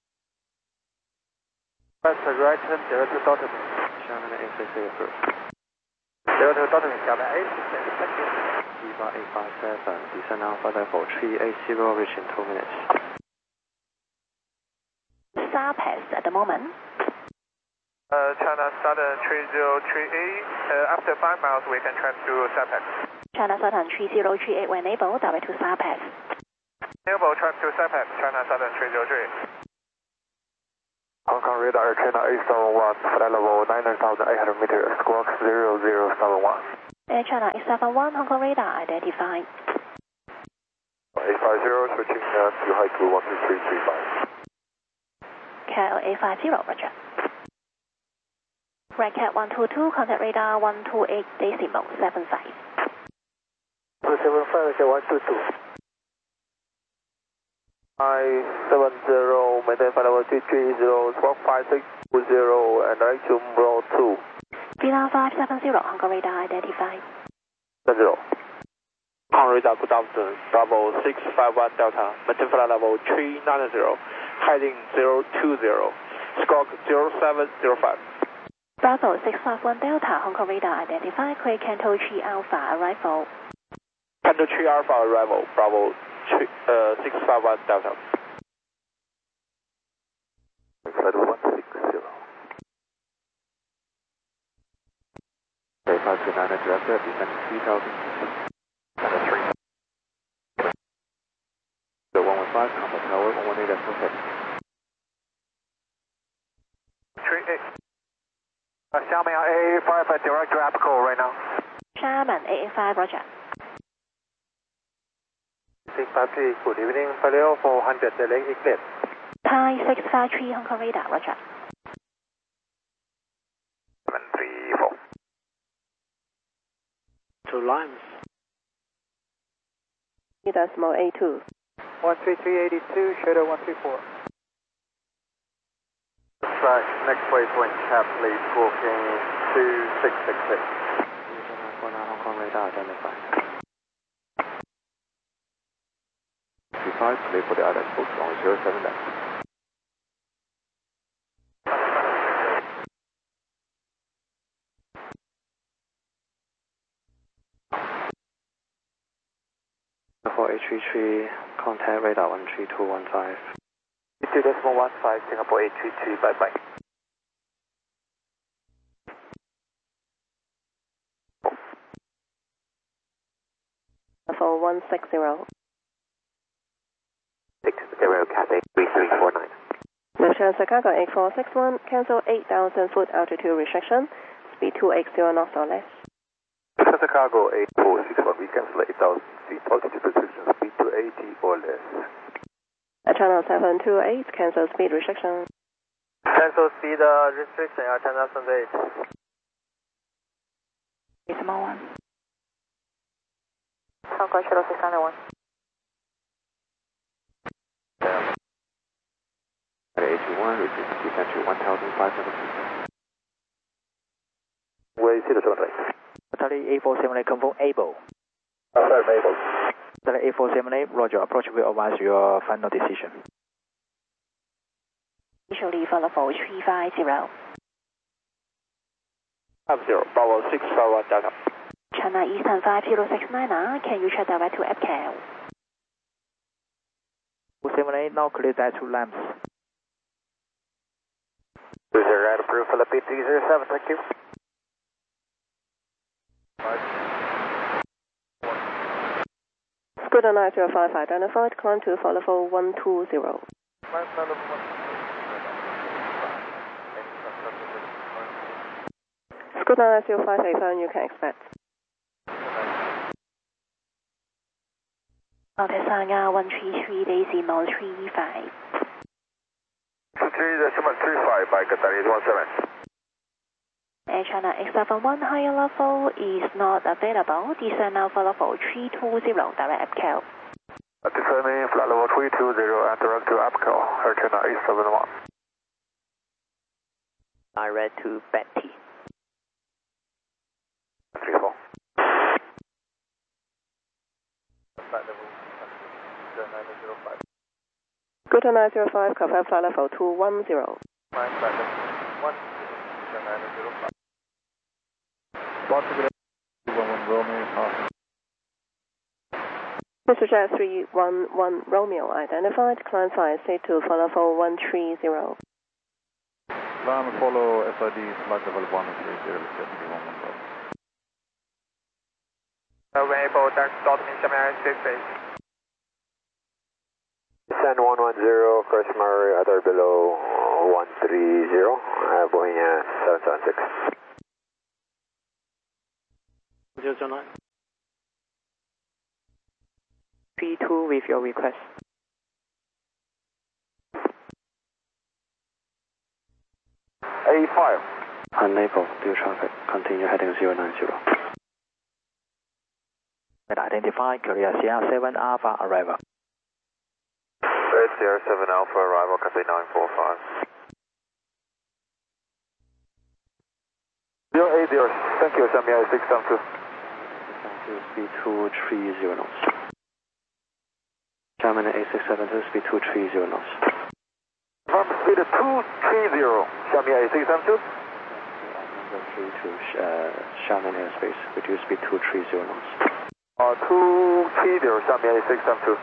Speaker 2: Press the right hand, direct to Dichotomy.
Speaker 1: China eight six eight approved.
Speaker 2: Direct to Dichotomy, China eight six eight, thank you.
Speaker 1: Eva eight five seven, descend Alpha level three eight zero, reach in two minutes.
Speaker 4: SAR pass at the moment.
Speaker 7: Uh, China Southern three zero three eight, uh, after five miles we can try to SAR pass.
Speaker 4: China Southern three zero three eight, when able, direct to SAR pass.
Speaker 7: Enable try to SAR pass, China Southern three zero three.
Speaker 2: Hong Kong radar, China eight seven one, flight level nine thousand eight hundred meters, squawk zero zero seven one.
Speaker 4: Air China eight seven one, Hong Kong radar identified.
Speaker 2: eight five zero, switching uh, to high to one two three three five.
Speaker 4: C A L eight five zero, roger. Red Cat one two two, contact radar one two eight decimal seven five.
Speaker 2: two seven five, one two two. five seven zero, maintain flight level two three zero, squawk five six two zero, and actual roll two.
Speaker 4: Villa five seven zero, Hong Kong radar identified.
Speaker 2: seven zero. Hong Kong radar, good afternoon. Bravo six five one Delta, maintain flight level three nine zero, heading zero two zero, squawk zero seven zero five.
Speaker 4: Bravo six five one Delta, Hong Kong radar identified. Clear Canto three Alpha arrival.
Speaker 2: Canto three Alpha arrival, Bravo three, uh, six five one Delta. Flight one six zero.
Speaker 9: Okay, five two nine director, descend to three thousand.
Speaker 2: Canto three.
Speaker 9: The one one five, combat tower, one one eight at perfect.
Speaker 2: three eight. Uh, Xiamen A A five, direct to Apical right now.
Speaker 4: Xiamen A A five, roger.
Speaker 2: six five three, good evening, flight level four hundred, delay eclipse.
Speaker 4: Thai six five three, Hong Kong radar, roger.
Speaker 2: seven three four.
Speaker 6: To Limes.
Speaker 8: Decimal A two.
Speaker 7: one three three eighty-two, shadow one three four.
Speaker 2: Right, next waypoint, cap lead, walking two six six six.
Speaker 1: Hong Kong radar identified.
Speaker 9: three five, clear for the other approach, on zero seven left.
Speaker 1: four eight three three, contact radar one three two one five.
Speaker 2: two decimal one five, Singapore eight three three, bye bye.
Speaker 8: For one six zero.
Speaker 2: six zero, Cathay three three four nine.
Speaker 8: Lufthansa Chicago eight four six one, cancel eight thousand foot altitude restriction, speed two eight zero knots or less.
Speaker 2: Lufthansa Chicago eight four six one, we cancel eight thousand feet, altitude restriction, speed two eighty or less.
Speaker 8: Air China seven two eight, cancel speed restriction.
Speaker 2: Cancel speed uh, restriction, Air China seven eight.
Speaker 4: Decimal one.
Speaker 8: Hong Kong Shuttle six nine one.
Speaker 9: At eighty-one, which is descend to one thousand five hundred feet.
Speaker 2: Way zero seven eight.
Speaker 6: Italy eight four seven eight, confirm able.
Speaker 2: Affirm able.
Speaker 6: Italy eight four seven eight, roger, approach will advise your final decision.
Speaker 4: Initially for level three five zero.
Speaker 2: five zero, Bravo six five one Delta.
Speaker 4: China Eastern five zero six nine, can you check direct to A P C A L?
Speaker 6: four seven eight, now clear that to Lamps.
Speaker 2: User right approved, Philippine three zero seven, thank you.
Speaker 8: Scooter nine zero five identified, climb to for level one two zero. Scooter nine zero five eight phone, you can expect.
Speaker 4: Altasanga one three three decimal three five.
Speaker 2: three decimal three five by Qatar eight one seven.
Speaker 4: Air China X seven one higher level is not available. Descend now for level three two zero, direct A P C A L.
Speaker 2: Descending flight level three two zero and direct to A P C A L, Air China eight seven one.
Speaker 6: Direct to Betty.
Speaker 2: three four.
Speaker 8: Scooter nine zero five, confirm flight level two one zero. Mister Jet three one one Romeo identified, climb five C two for level one three zero.
Speaker 5: Climb follow S I D flight level one three zero, three one one zero.
Speaker 10: Available, thanks, Dalton, Xiamen six eight.
Speaker 2: Descend one one zero, first Murray, other below
Speaker 11: one three zero, uh, Bohemia seven seven six.
Speaker 6: zero zero nine. P two with your request.
Speaker 11: A five.
Speaker 1: Unable, due traffic, continue heading zero nine zero.
Speaker 6: Identify Korea Sierra seven Alpha arrival.
Speaker 2: Red Sierra seven Alpha arrival, Cathay nine four five.
Speaker 11: zero eight zero, thank you, Sami I six seven two.
Speaker 1: Speed two three zero knots. German A six seven two, speed two three zero knots.
Speaker 11: From speed two three zero, Sami I six seven two.
Speaker 1: Number three to uh, Xiamen Airspace, reduce speed two three zero knots.
Speaker 11: Uh, two three zero, Sami I six seven two.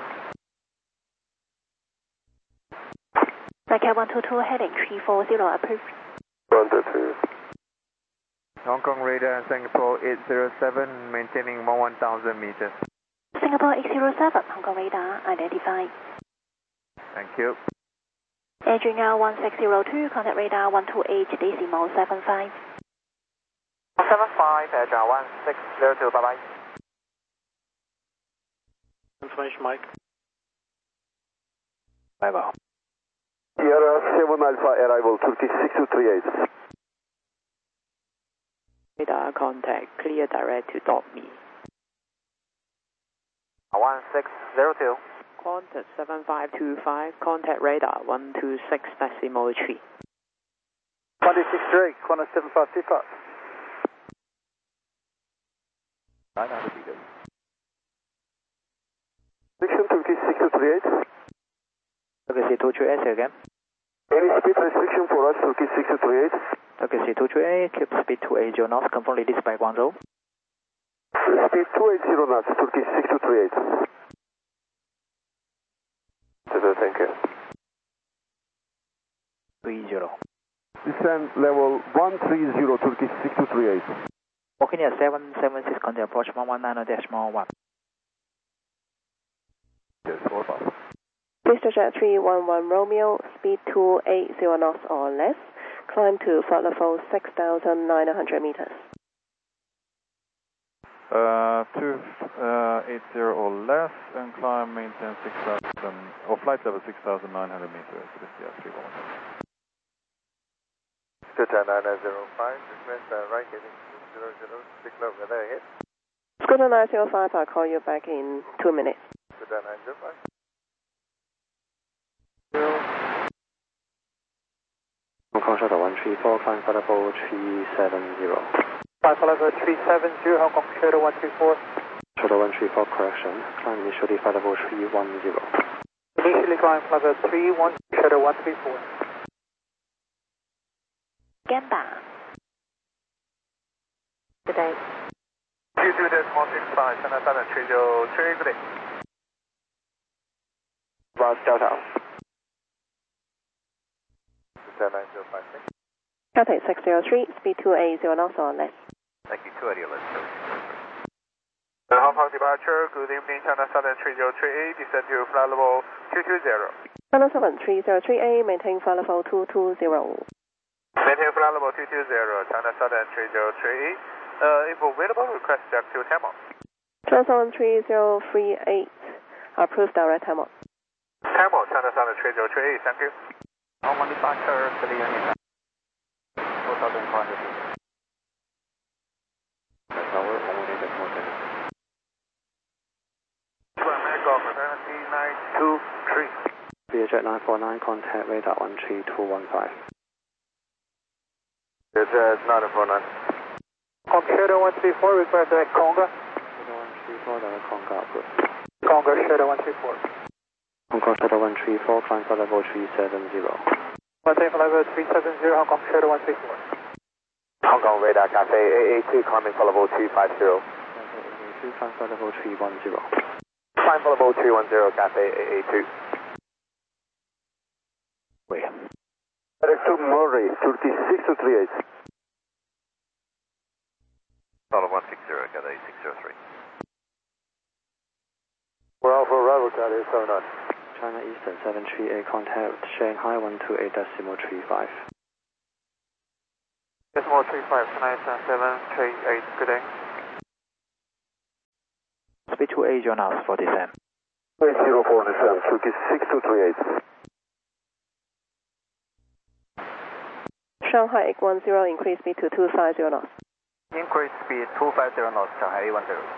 Speaker 4: Like one two two heading three four zero approved.
Speaker 11: one two two.
Speaker 7: Hong Kong radar Singapore eight zero seven, maintaining more one thousand meters.
Speaker 4: Singapore eight zero seven, Hong Kong radar identified.
Speaker 7: Thank you.
Speaker 4: Adrian one six zero two, contact radar one two eight decimal seven five.
Speaker 10: seven five, Adrian one six zero two, bye bye.
Speaker 6: Information Mike. Bye bye.
Speaker 11: Sierra seven Alpha arrival, Turkey six two three eight.
Speaker 6: Radar contact, clear direct to dot me.
Speaker 10: one six zero two.
Speaker 6: Contact seven five two five, contact radar one two six decimal three.
Speaker 7: one six three, Qantas seven five two five.
Speaker 9: nine hundred meters.
Speaker 11: Restriction Turkey six two three eight.
Speaker 6: Turkey two three eight again.
Speaker 11: Any speed restriction for us, Turkey six two three eight.
Speaker 6: Turkey two three eight, keep speed two eight zero knots, confirm release by Guangzhou.
Speaker 11: Speed two eight zero knots, Turkey six two three eight. Thank you.
Speaker 6: three zero.
Speaker 11: Descend level one three zero, Turkey six two three eight.
Speaker 6: Walking at seven seven six, contact approach one one nine dash one.
Speaker 11: Yes, four five.
Speaker 8: Vista Jet three one one Romeo, speed two eight zero knots or less. Climb to flight level six thousand nine hundred meters.
Speaker 12: Uh, two eight zero or less, and climb maintain six thousand, or flight level six thousand nine hundred meters. This is three one one.
Speaker 2: Scooter nine zero five, request uh, right heading zero zero, signal weather ahead.
Speaker 8: Scooter nine zero five, I'll call you back in two minutes.
Speaker 2: Scooter nine zero five.
Speaker 1: Hong Kong Shuttle one three four, climb flight level three seven zero.
Speaker 7: Flight level three seven zero, Hong Kong Shuttle one three four.
Speaker 1: Shuttle one three four, correction, climb initially flight level three one zero.
Speaker 7: Initially climb flight level three one, Shuttle one three four.
Speaker 4: Gamba.
Speaker 8: Good day.
Speaker 2: two two decimal six five, China Southern three zero three, good day.
Speaker 7: Rouse Delta.
Speaker 2: Scooter nine zero five six.
Speaker 8: Cathay six zero three, speed two eight zero knots or less.
Speaker 2: Thank you, two eighty, let's go. Uh, Hong Kong departure, good evening, China Southern three zero three eight, descend to flight level two two zero.
Speaker 8: China Southern three zero three eight, maintain flight level two two zero.
Speaker 2: Maintain flight level two two zero, China Southern three zero three eight. Uh, if available, request direct to Tamil.
Speaker 8: China Southern three zero three eight, approved direct Tamil.
Speaker 2: Tamil, China Southern three zero three eight, thank you.
Speaker 7: Hong Kong departure, clear anytime. four thousand five hundred feet.
Speaker 1: That's our only decimal seven.
Speaker 2: nine two three.
Speaker 1: Vietjet nine four nine, contact radar one three two one five.
Speaker 2: Vietjet nine four nine.
Speaker 7: Hong Kong Shuttle one three four, request direct Conga.
Speaker 1: Shuttle one three four, direct Conga approved.
Speaker 7: Conga Shuttle one three four.
Speaker 1: Hong Kong Shuttle one three four, climb flight level three seven zero.
Speaker 7: Maintain flight level three seven zero, Hong Kong Shuttle one three four.
Speaker 11: Hong Kong radar, Cathay eight eight two, climbing flight level two five zero.
Speaker 1: Two, climb flight level three one zero.
Speaker 11: Climb flight level three one zero, Cathay eight eight two.
Speaker 6: Wait.
Speaker 11: Direct to Murray, Turkey six two three eight.
Speaker 2: Solid one six zero, Cathay six zero three.
Speaker 11: We're Alpha Arrival, Cathay seven nine.
Speaker 1: China Eastern seven three eight, contact Shanghai one two eight decimal three five.
Speaker 2: Decimal three five, China Eastern seven three eight, good day.
Speaker 6: Speed two eight knots for descent.
Speaker 3: eight zero four on the seven, Suki six two three eight.
Speaker 8: Shanghai eight one zero, increase speed to two five zero knots.
Speaker 10: Increase speed two five zero knots, Shanghai eight one zero.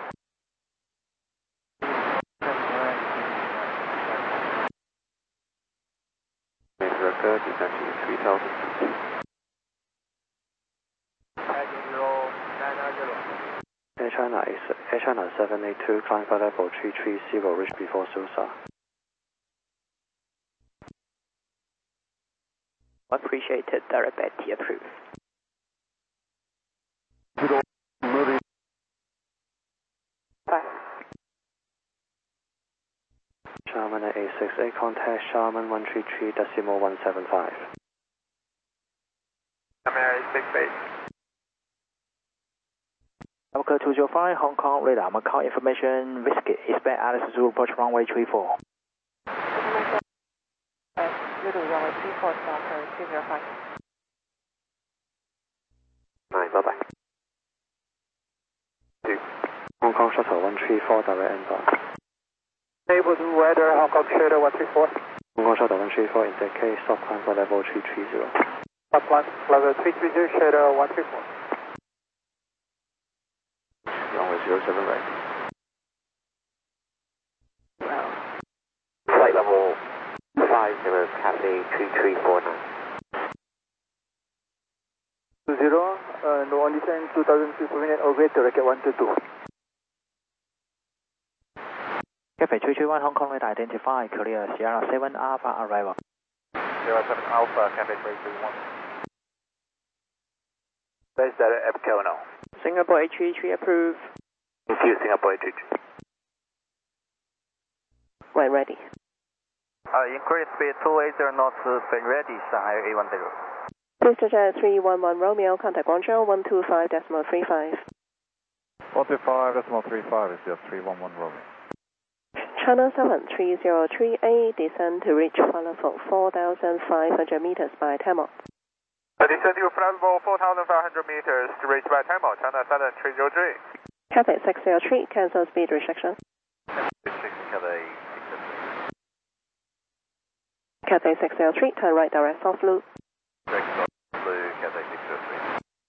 Speaker 9: Director, descend to three thousand feet.
Speaker 1: Air China, Air China seven eight two, climb for level three three zero, reach before Susa.
Speaker 6: Appreciated, direct Betty approved.
Speaker 1: Sharman at eight six eight, contact Sharman one three three decimal one seven five.
Speaker 2: Sharman eight six eight.
Speaker 6: America two zero five, Hong Kong radar, Macau information, Whiskey, expect Alice Zulu approach runway three four.
Speaker 8: Zulu runway three four, Stalker two zero five.
Speaker 11: nine, bye bye.
Speaker 1: two. Hong Kong shuttle one three four, direct inbound.
Speaker 7: Able to weather Hong Kong Shadow one three four.
Speaker 1: Hong Kong shuttle one three four, in that case, stop climb for level three three zero.
Speaker 7: Stop climb, level three three zero, Shadow one three four.
Speaker 9: Runway zero seven right.
Speaker 11: Flight level five zero, Cathay three three four nine.
Speaker 7: two zero, uh, no on descent two thousand feet per minute, or greater, Racket one two two.
Speaker 6: Cathay three three one, Hong Kong radar identified, clear, Sierra seven Alpha arrival.
Speaker 2: Sierra seven Alpha, Cathay three three one. Base data EPCO now.
Speaker 6: Singapore eight three three approved.
Speaker 2: Thank you, Singapore eight three three.
Speaker 8: Right, ready.
Speaker 10: Uh, increase speed two eighty knots, speed ready, Shanghai eight one zero.
Speaker 8: Booster Jet three one one Romeo, contact Guangzhou one two five decimal three five.
Speaker 12: one two five decimal three five is just three one one Romeo.
Speaker 8: China seven three zero three eight, descend to reach flight level four thousand five hundred meters by Tamil.
Speaker 2: Descend to flight level four thousand five hundred meters to reach by Tamil, China seven three zero three.
Speaker 8: Cathay six zero three, cancel speed restriction. Cathay six zero three, turn right direct soft loop.
Speaker 2: Cathay six zero three.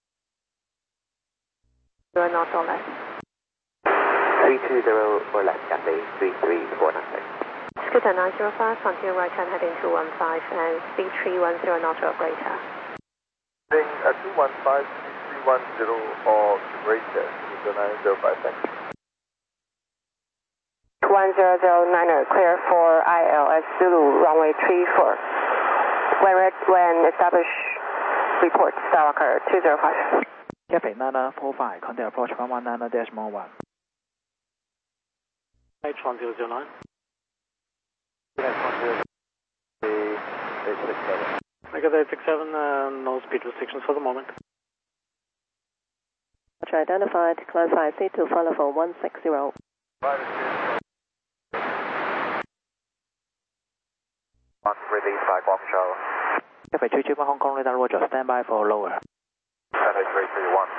Speaker 8: You are not on left.
Speaker 11: three two zero or less, Cathay three three four nine.
Speaker 8: Scooter nine zero five, continue right turn heading two one five and speed three one zero knots or greater.
Speaker 2: Heading at two one five, three one zero or greater, Scooter nine zero five, thanks.
Speaker 8: one zero zero niner, clear for I L S Zulu, runway three four. When, red, when established, report Starwalker two zero five.
Speaker 6: Cathay Nana four five, contact approach one one nine decimal one.
Speaker 1: H one zero zero nine. Negative eight six seven, uh, no speed restrictions for the moment.
Speaker 8: Identified, climb five C to flight level one six zero.
Speaker 2: Release by Guangzhou.
Speaker 6: Cathay three three one, Hong Kong radar, Roger, stand by for lower.
Speaker 2: Cathay three three one.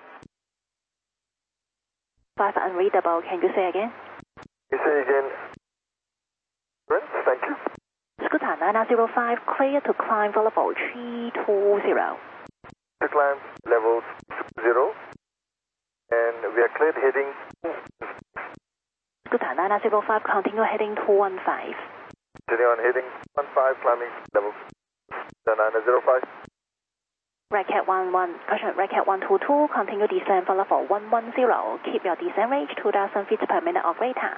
Speaker 4: Five unreadable, can you say again?
Speaker 2: You say again. Thank you.
Speaker 4: Scooter nine zero five, clear to climb for level three two zero.
Speaker 2: To climb level zero, and we are cleared heading.
Speaker 4: Scooter nine zero five, continue heading two one five.
Speaker 2: Continue on heading one five, climbing level nine zero five.
Speaker 4: Racket one one, caution, Racket one two two, continue descent for level one one zero. Keep your descent range two thousand feet per minute or greater.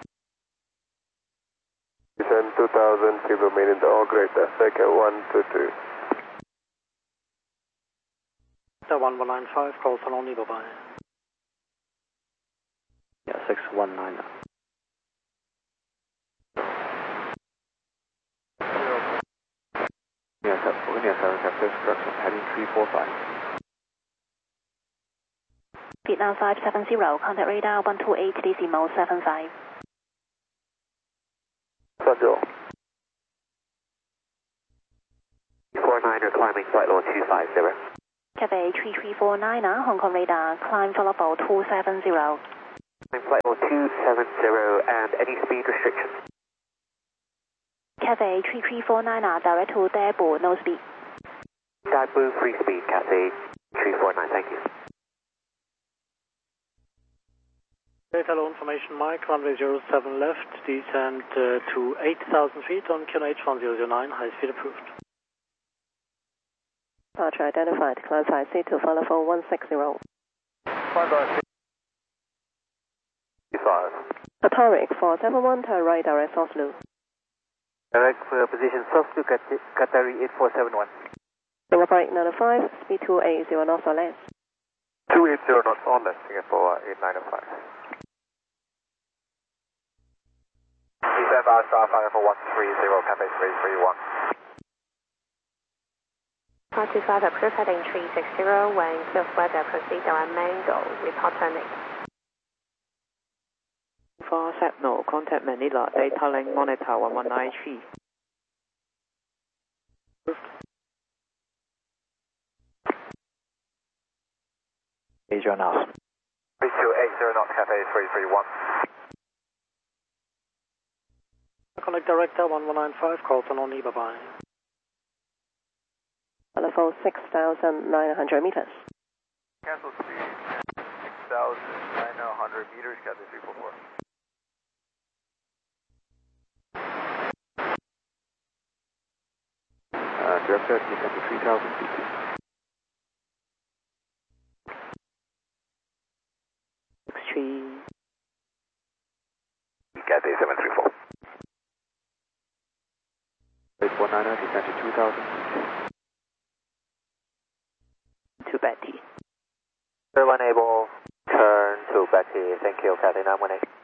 Speaker 2: Descend two thousand feet per minute or greater, Racket one two two.
Speaker 1: one one nine five, call Salon Eagle by. Yeah, six one nine.
Speaker 9: Yeah, seven Captain, correction, heading three four five.
Speaker 4: Vietnam five seven zero, contact radar one two eight decimal seven five.
Speaker 2: Roger.
Speaker 13: niner, climbing flight level two five zero.
Speaker 4: Cathay three three four niner, Hong Kong radar, climb for level two seven zero.
Speaker 13: Climbing flight level two seven zero, and any speed restrictions?
Speaker 4: Cathay three three four niner, direct to Daegu, no speed.
Speaker 13: Daegu, free speed, Cathay three four nine, thank you.
Speaker 14: Hello, information Mike, runway zero seven left, descend uh, to eight thousand feet on Q N H one zero zero nine, high speed approved.
Speaker 8: Departure identified, climb five C to follow for one six zero.
Speaker 2: Climb five C five.
Speaker 8: Ataric four seven one, turn right direct Oslo.
Speaker 10: Direct uh, position south to Qatari eight four seven one.
Speaker 8: Singapore eight nine five, speed two eight zero knots or less.
Speaker 2: two eighty knots or less, Singapore eight nine five. Descend Alpha five for one three zero, Cathay three three one.
Speaker 8: five two five, approved heading three six zero, weighing south weather, proceed direct Mango, report turning.
Speaker 6: For Sentinel, contact Manila, data link monitor one one nine three.
Speaker 10: Asia now.
Speaker 2: three two eight zero knots, Cathay three three one.
Speaker 14: Connect director one one nine five, Carlton on bye bye.
Speaker 8: Follow six thousand nine hundred meters.
Speaker 2: Cancel speed six thousand nine hundred meters, Cathay three four four.
Speaker 9: Uh, director, descend to three thousand feet.
Speaker 6: Three.
Speaker 2: Cathay seven three four.
Speaker 9: eight one niner, descend to two thousand feet.
Speaker 6: To Betty.
Speaker 13: Third one able, turn to Betty, thank you, Cathay nine one eight.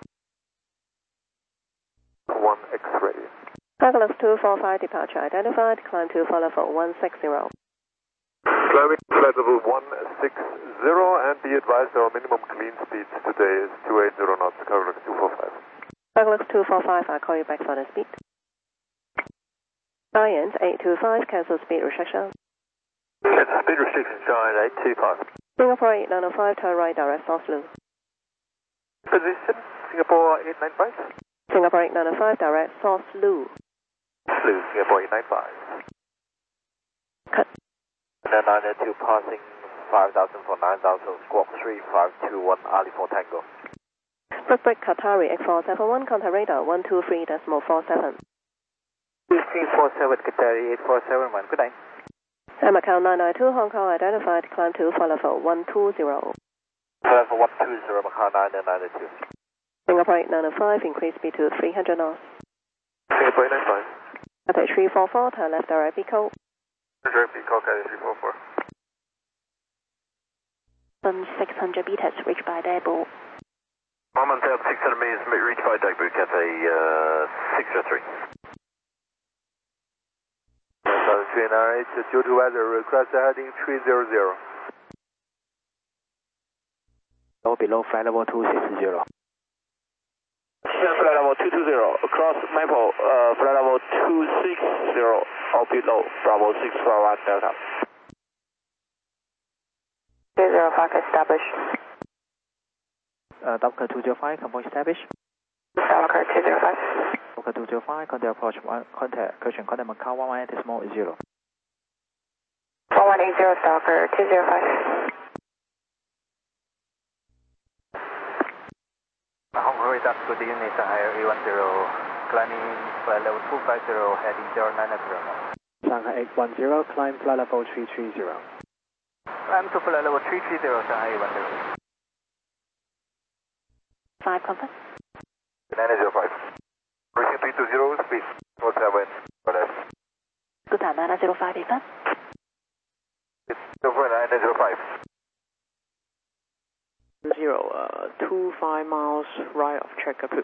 Speaker 2: one X-ray.
Speaker 8: Douglas two four five, departure identified, climb to follow for one six zero.
Speaker 2: Climbing flight level one six zero, and be advised our minimum clean speed today is two eighty knots, Carolina two four five.
Speaker 8: Douglas two four five, I'll call you back for the speed. Giant eight two five, cancel speed restriction.
Speaker 2: Cancel speed restriction, Giant eight two five.
Speaker 8: Singapore eight nine five, turn right direct Oslo.
Speaker 2: Position, Singapore eight nine five.
Speaker 8: Singapore eight nine five, direct Oslo.
Speaker 2: Flu, Singapore eight nine five.
Speaker 8: Cut.
Speaker 2: And then nine two passing five thousand for nine thousand, squawk three five two one, Ali four Tango.
Speaker 8: Break break Qatari X four seven one, contact radar one two three decimal four seven.
Speaker 10: two three four seven, Qatari eight four seven one, good night.
Speaker 8: M account nine nine two, Hong Kong identified, climb to follow for one two zero.
Speaker 2: Follow for one two zero, Macau nine nine two.
Speaker 8: Singapore eight nine five, increase speed to three hundred knots.
Speaker 2: Singapore eight nine five.
Speaker 8: Cathay three four four, turn left direct Pico.
Speaker 2: Direct Pico, Cathay three four four.
Speaker 4: six hundred meters, reached by Daegu.
Speaker 2: one one thousand six hundred meters, reached by Daegu, Cathay uh, six zero three. three nine eight, due to weather, request heading three zero zero.
Speaker 10: Low below flight level two six zero.
Speaker 2: Flight level two two zero, across Maple, uh, flight level two six zero, or below, Bravo six four one Delta.
Speaker 8: two zero five established.
Speaker 10: Uh, Docker two zero five, convoy established.
Speaker 8: Docker two zero five.
Speaker 10: Docker two zero five, contact approach one, contact, correction, contact Macau one one eight decimal zero.
Speaker 8: one one eight zero, Docker two zero five.
Speaker 10: Hong Kong radar, good evening, Shanghai A one zero, climbing flight level two five zero, heading zero nine zero.
Speaker 14: Shanghai eight one zero, climb flight level three three zero.
Speaker 10: Climb to flight level three three zero, Shanghai A one zero.
Speaker 4: five compass.
Speaker 2: nine zero five. Reaching three two zero, speed four seven, for left.
Speaker 4: Good time, nine zero five, defense.
Speaker 2: It's over nine zero five.
Speaker 6: Zero, uh, two five miles right of track approved.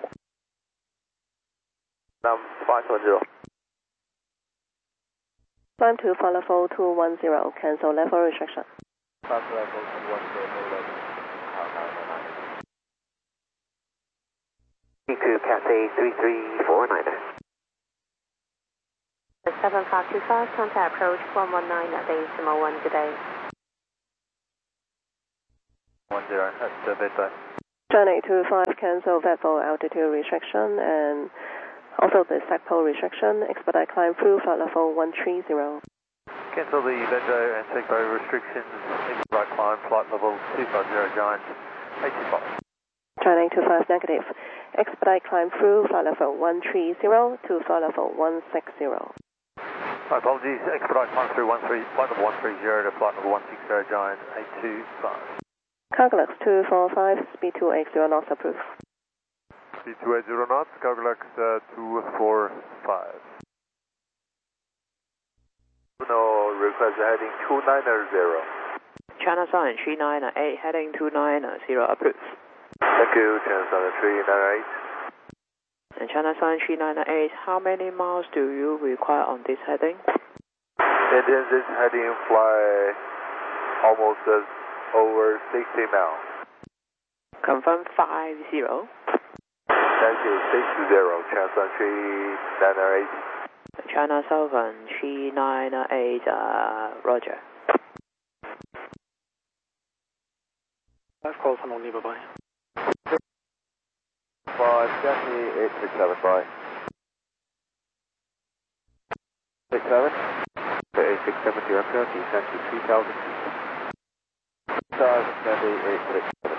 Speaker 2: Now five one zero.
Speaker 8: Climb to follow for two one zero, cancel level restriction.
Speaker 2: Pass level two one zero, level.
Speaker 13: To Cathay three three four niner.
Speaker 8: seven five two five, contact approach one one nine at decimal one, good day.
Speaker 2: one zero, that's the bit time.
Speaker 15: China eight two five, cancel V A P O altitude restriction and also the SACPO restriction, expedite climb through flight level one three zero.
Speaker 2: Cancel the Vendo and SACPO restrictions, expedite climb, flight level two five zero, Giant eight two five.
Speaker 15: China eight two five, negative. Expedite climb through flight level one three zero to flight level one six zero.
Speaker 2: My apologies, expedite climb through one three, flight level one three zero to flight level one six zero, Giant eight two five.
Speaker 15: Cargolux two four five, speed two eight zero knots approved.
Speaker 2: Speed two eight zero knots, Cargolux uh, two four five. No, request heading two nine zero.
Speaker 6: China Sun three nine eight, heading two nine zero approved.
Speaker 2: Thank you, China Sun three nine eight.
Speaker 6: And China Sun three nine eight, how many miles do you require on this heading?
Speaker 2: And then this heading fly almost uh, over sixty miles.
Speaker 6: Confirm five zero.
Speaker 2: Thank you, six zero, China Sun three nine eight.
Speaker 6: China Southern three nine eight, uh, Roger.
Speaker 14: Five calls on only, bye-bye.
Speaker 9: five, Jackie eight six seven, bye. six seven. eight six seven, director, descend to three thousand feet. three thousand, Jackie eight six seven.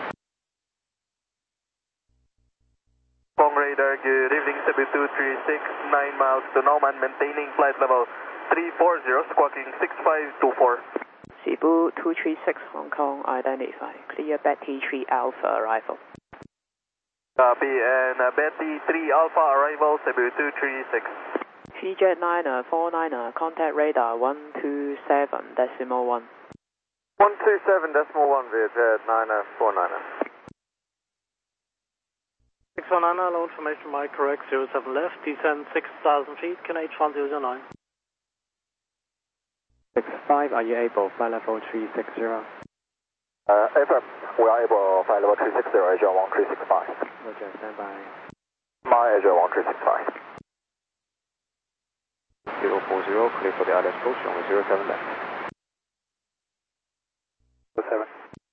Speaker 2: Hong radar, good evening, Cebu two three six, nine miles to Norman, maintaining flight level three four zero, squawking six five two four.
Speaker 6: Cebu two three six, Hong Kong, identify. Clear Betty three Alpha arrival.
Speaker 2: Copy, and uh, Betty three Alpha arrival, Cebu two three six.
Speaker 6: G Jet nine four nine, contact radar one two seven decimal one.
Speaker 2: one two seven decimal one, Vietjet nine four nine.
Speaker 14: six one nine, low information, Mike, correct, zero seven left, descend six thousand feet, K N H one zero zero nine.
Speaker 1: six five, are you able, flight level three six zero?
Speaker 11: Uh, Affirm, we are able, flight level three six zero, Azure one three six five.
Speaker 1: Roger, stand by.
Speaker 11: My Azure one three six five.
Speaker 9: zero four zero, clear for the island approach, runway zero seven left.
Speaker 11: seven.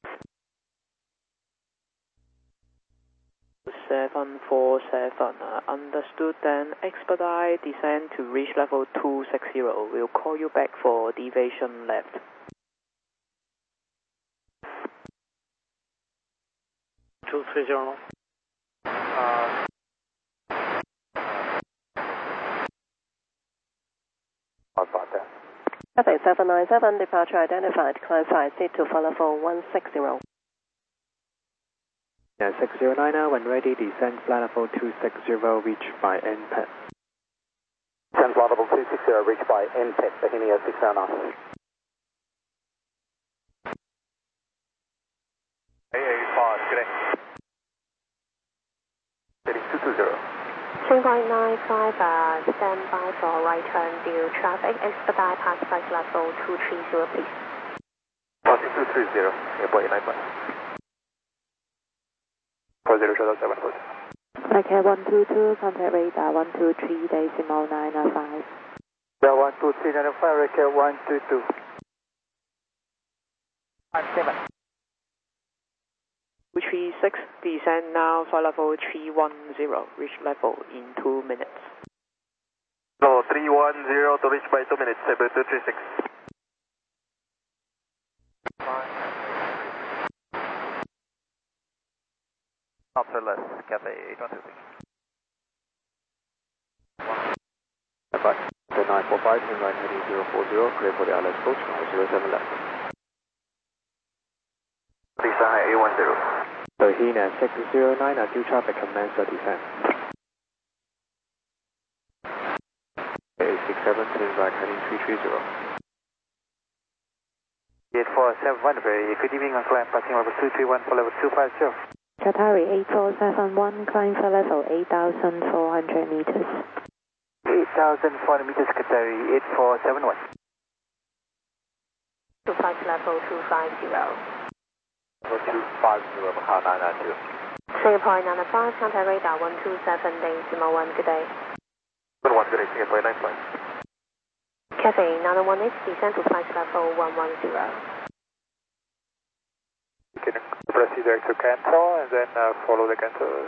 Speaker 6: seven four seven, uh, understood, then expedite descend to reach level two six zero. We'll call you back for deviation left.
Speaker 14: two three zero.
Speaker 2: Uh,
Speaker 11: about that.
Speaker 15: Cathay seven nine seven, departure identified, climb five seat to flight level one six zero.
Speaker 1: Yeah, six zero nine, when ready, descend flight level two six zero, reach by N P E T.
Speaker 11: Descend flight level two six zero, reach by N P E T, Bohemia six zero nine.
Speaker 2: eight eight five, good day. Heading two two zero.
Speaker 8: three point nine five, uh, stand by for right turn due traffic, expedite past flight level two three zero, please.
Speaker 2: Passing two three zero, airport eight nine five. four zero shuttle seven four.
Speaker 4: Flight one two two, contact radar one two three decimal nine five.
Speaker 11: Yeah, one two three nine five, Racket one two two.
Speaker 6: five seven. two three six, descend now, flight level three one zero, reach level in two minutes.
Speaker 2: Level three one zero to reach by two minutes, Cebu two three six. After less, Cathay eight one two six.
Speaker 9: Bye. nine four five, turn right heading zero four zero, clear for the island approach, runway zero seven left.
Speaker 2: Lisa High eight one zero.
Speaker 1: Bohemia six zero nine, due traffic commence the descent.
Speaker 9: eight six seven, turn right heading three three zero.
Speaker 11: eight four seven one, very good evening, on climb passing level two three one for level two five zero.
Speaker 4: Qatari eight four seven one, climb for level eight thousand four hundred meters.
Speaker 11: eight thousand four hundred meters, Qatari eight four seven one.
Speaker 8: To flight level two five zero.
Speaker 11: Level two five zero, Macau nine nine two.
Speaker 8: Singapore nine five, contact radar one two seven decimal one, good day.
Speaker 2: one one, good day, Singapore nine five.
Speaker 8: Cathay nine one eight, descend to flight level one one zero.
Speaker 7: You can proceed direct to cancel and then uh, follow the cancel.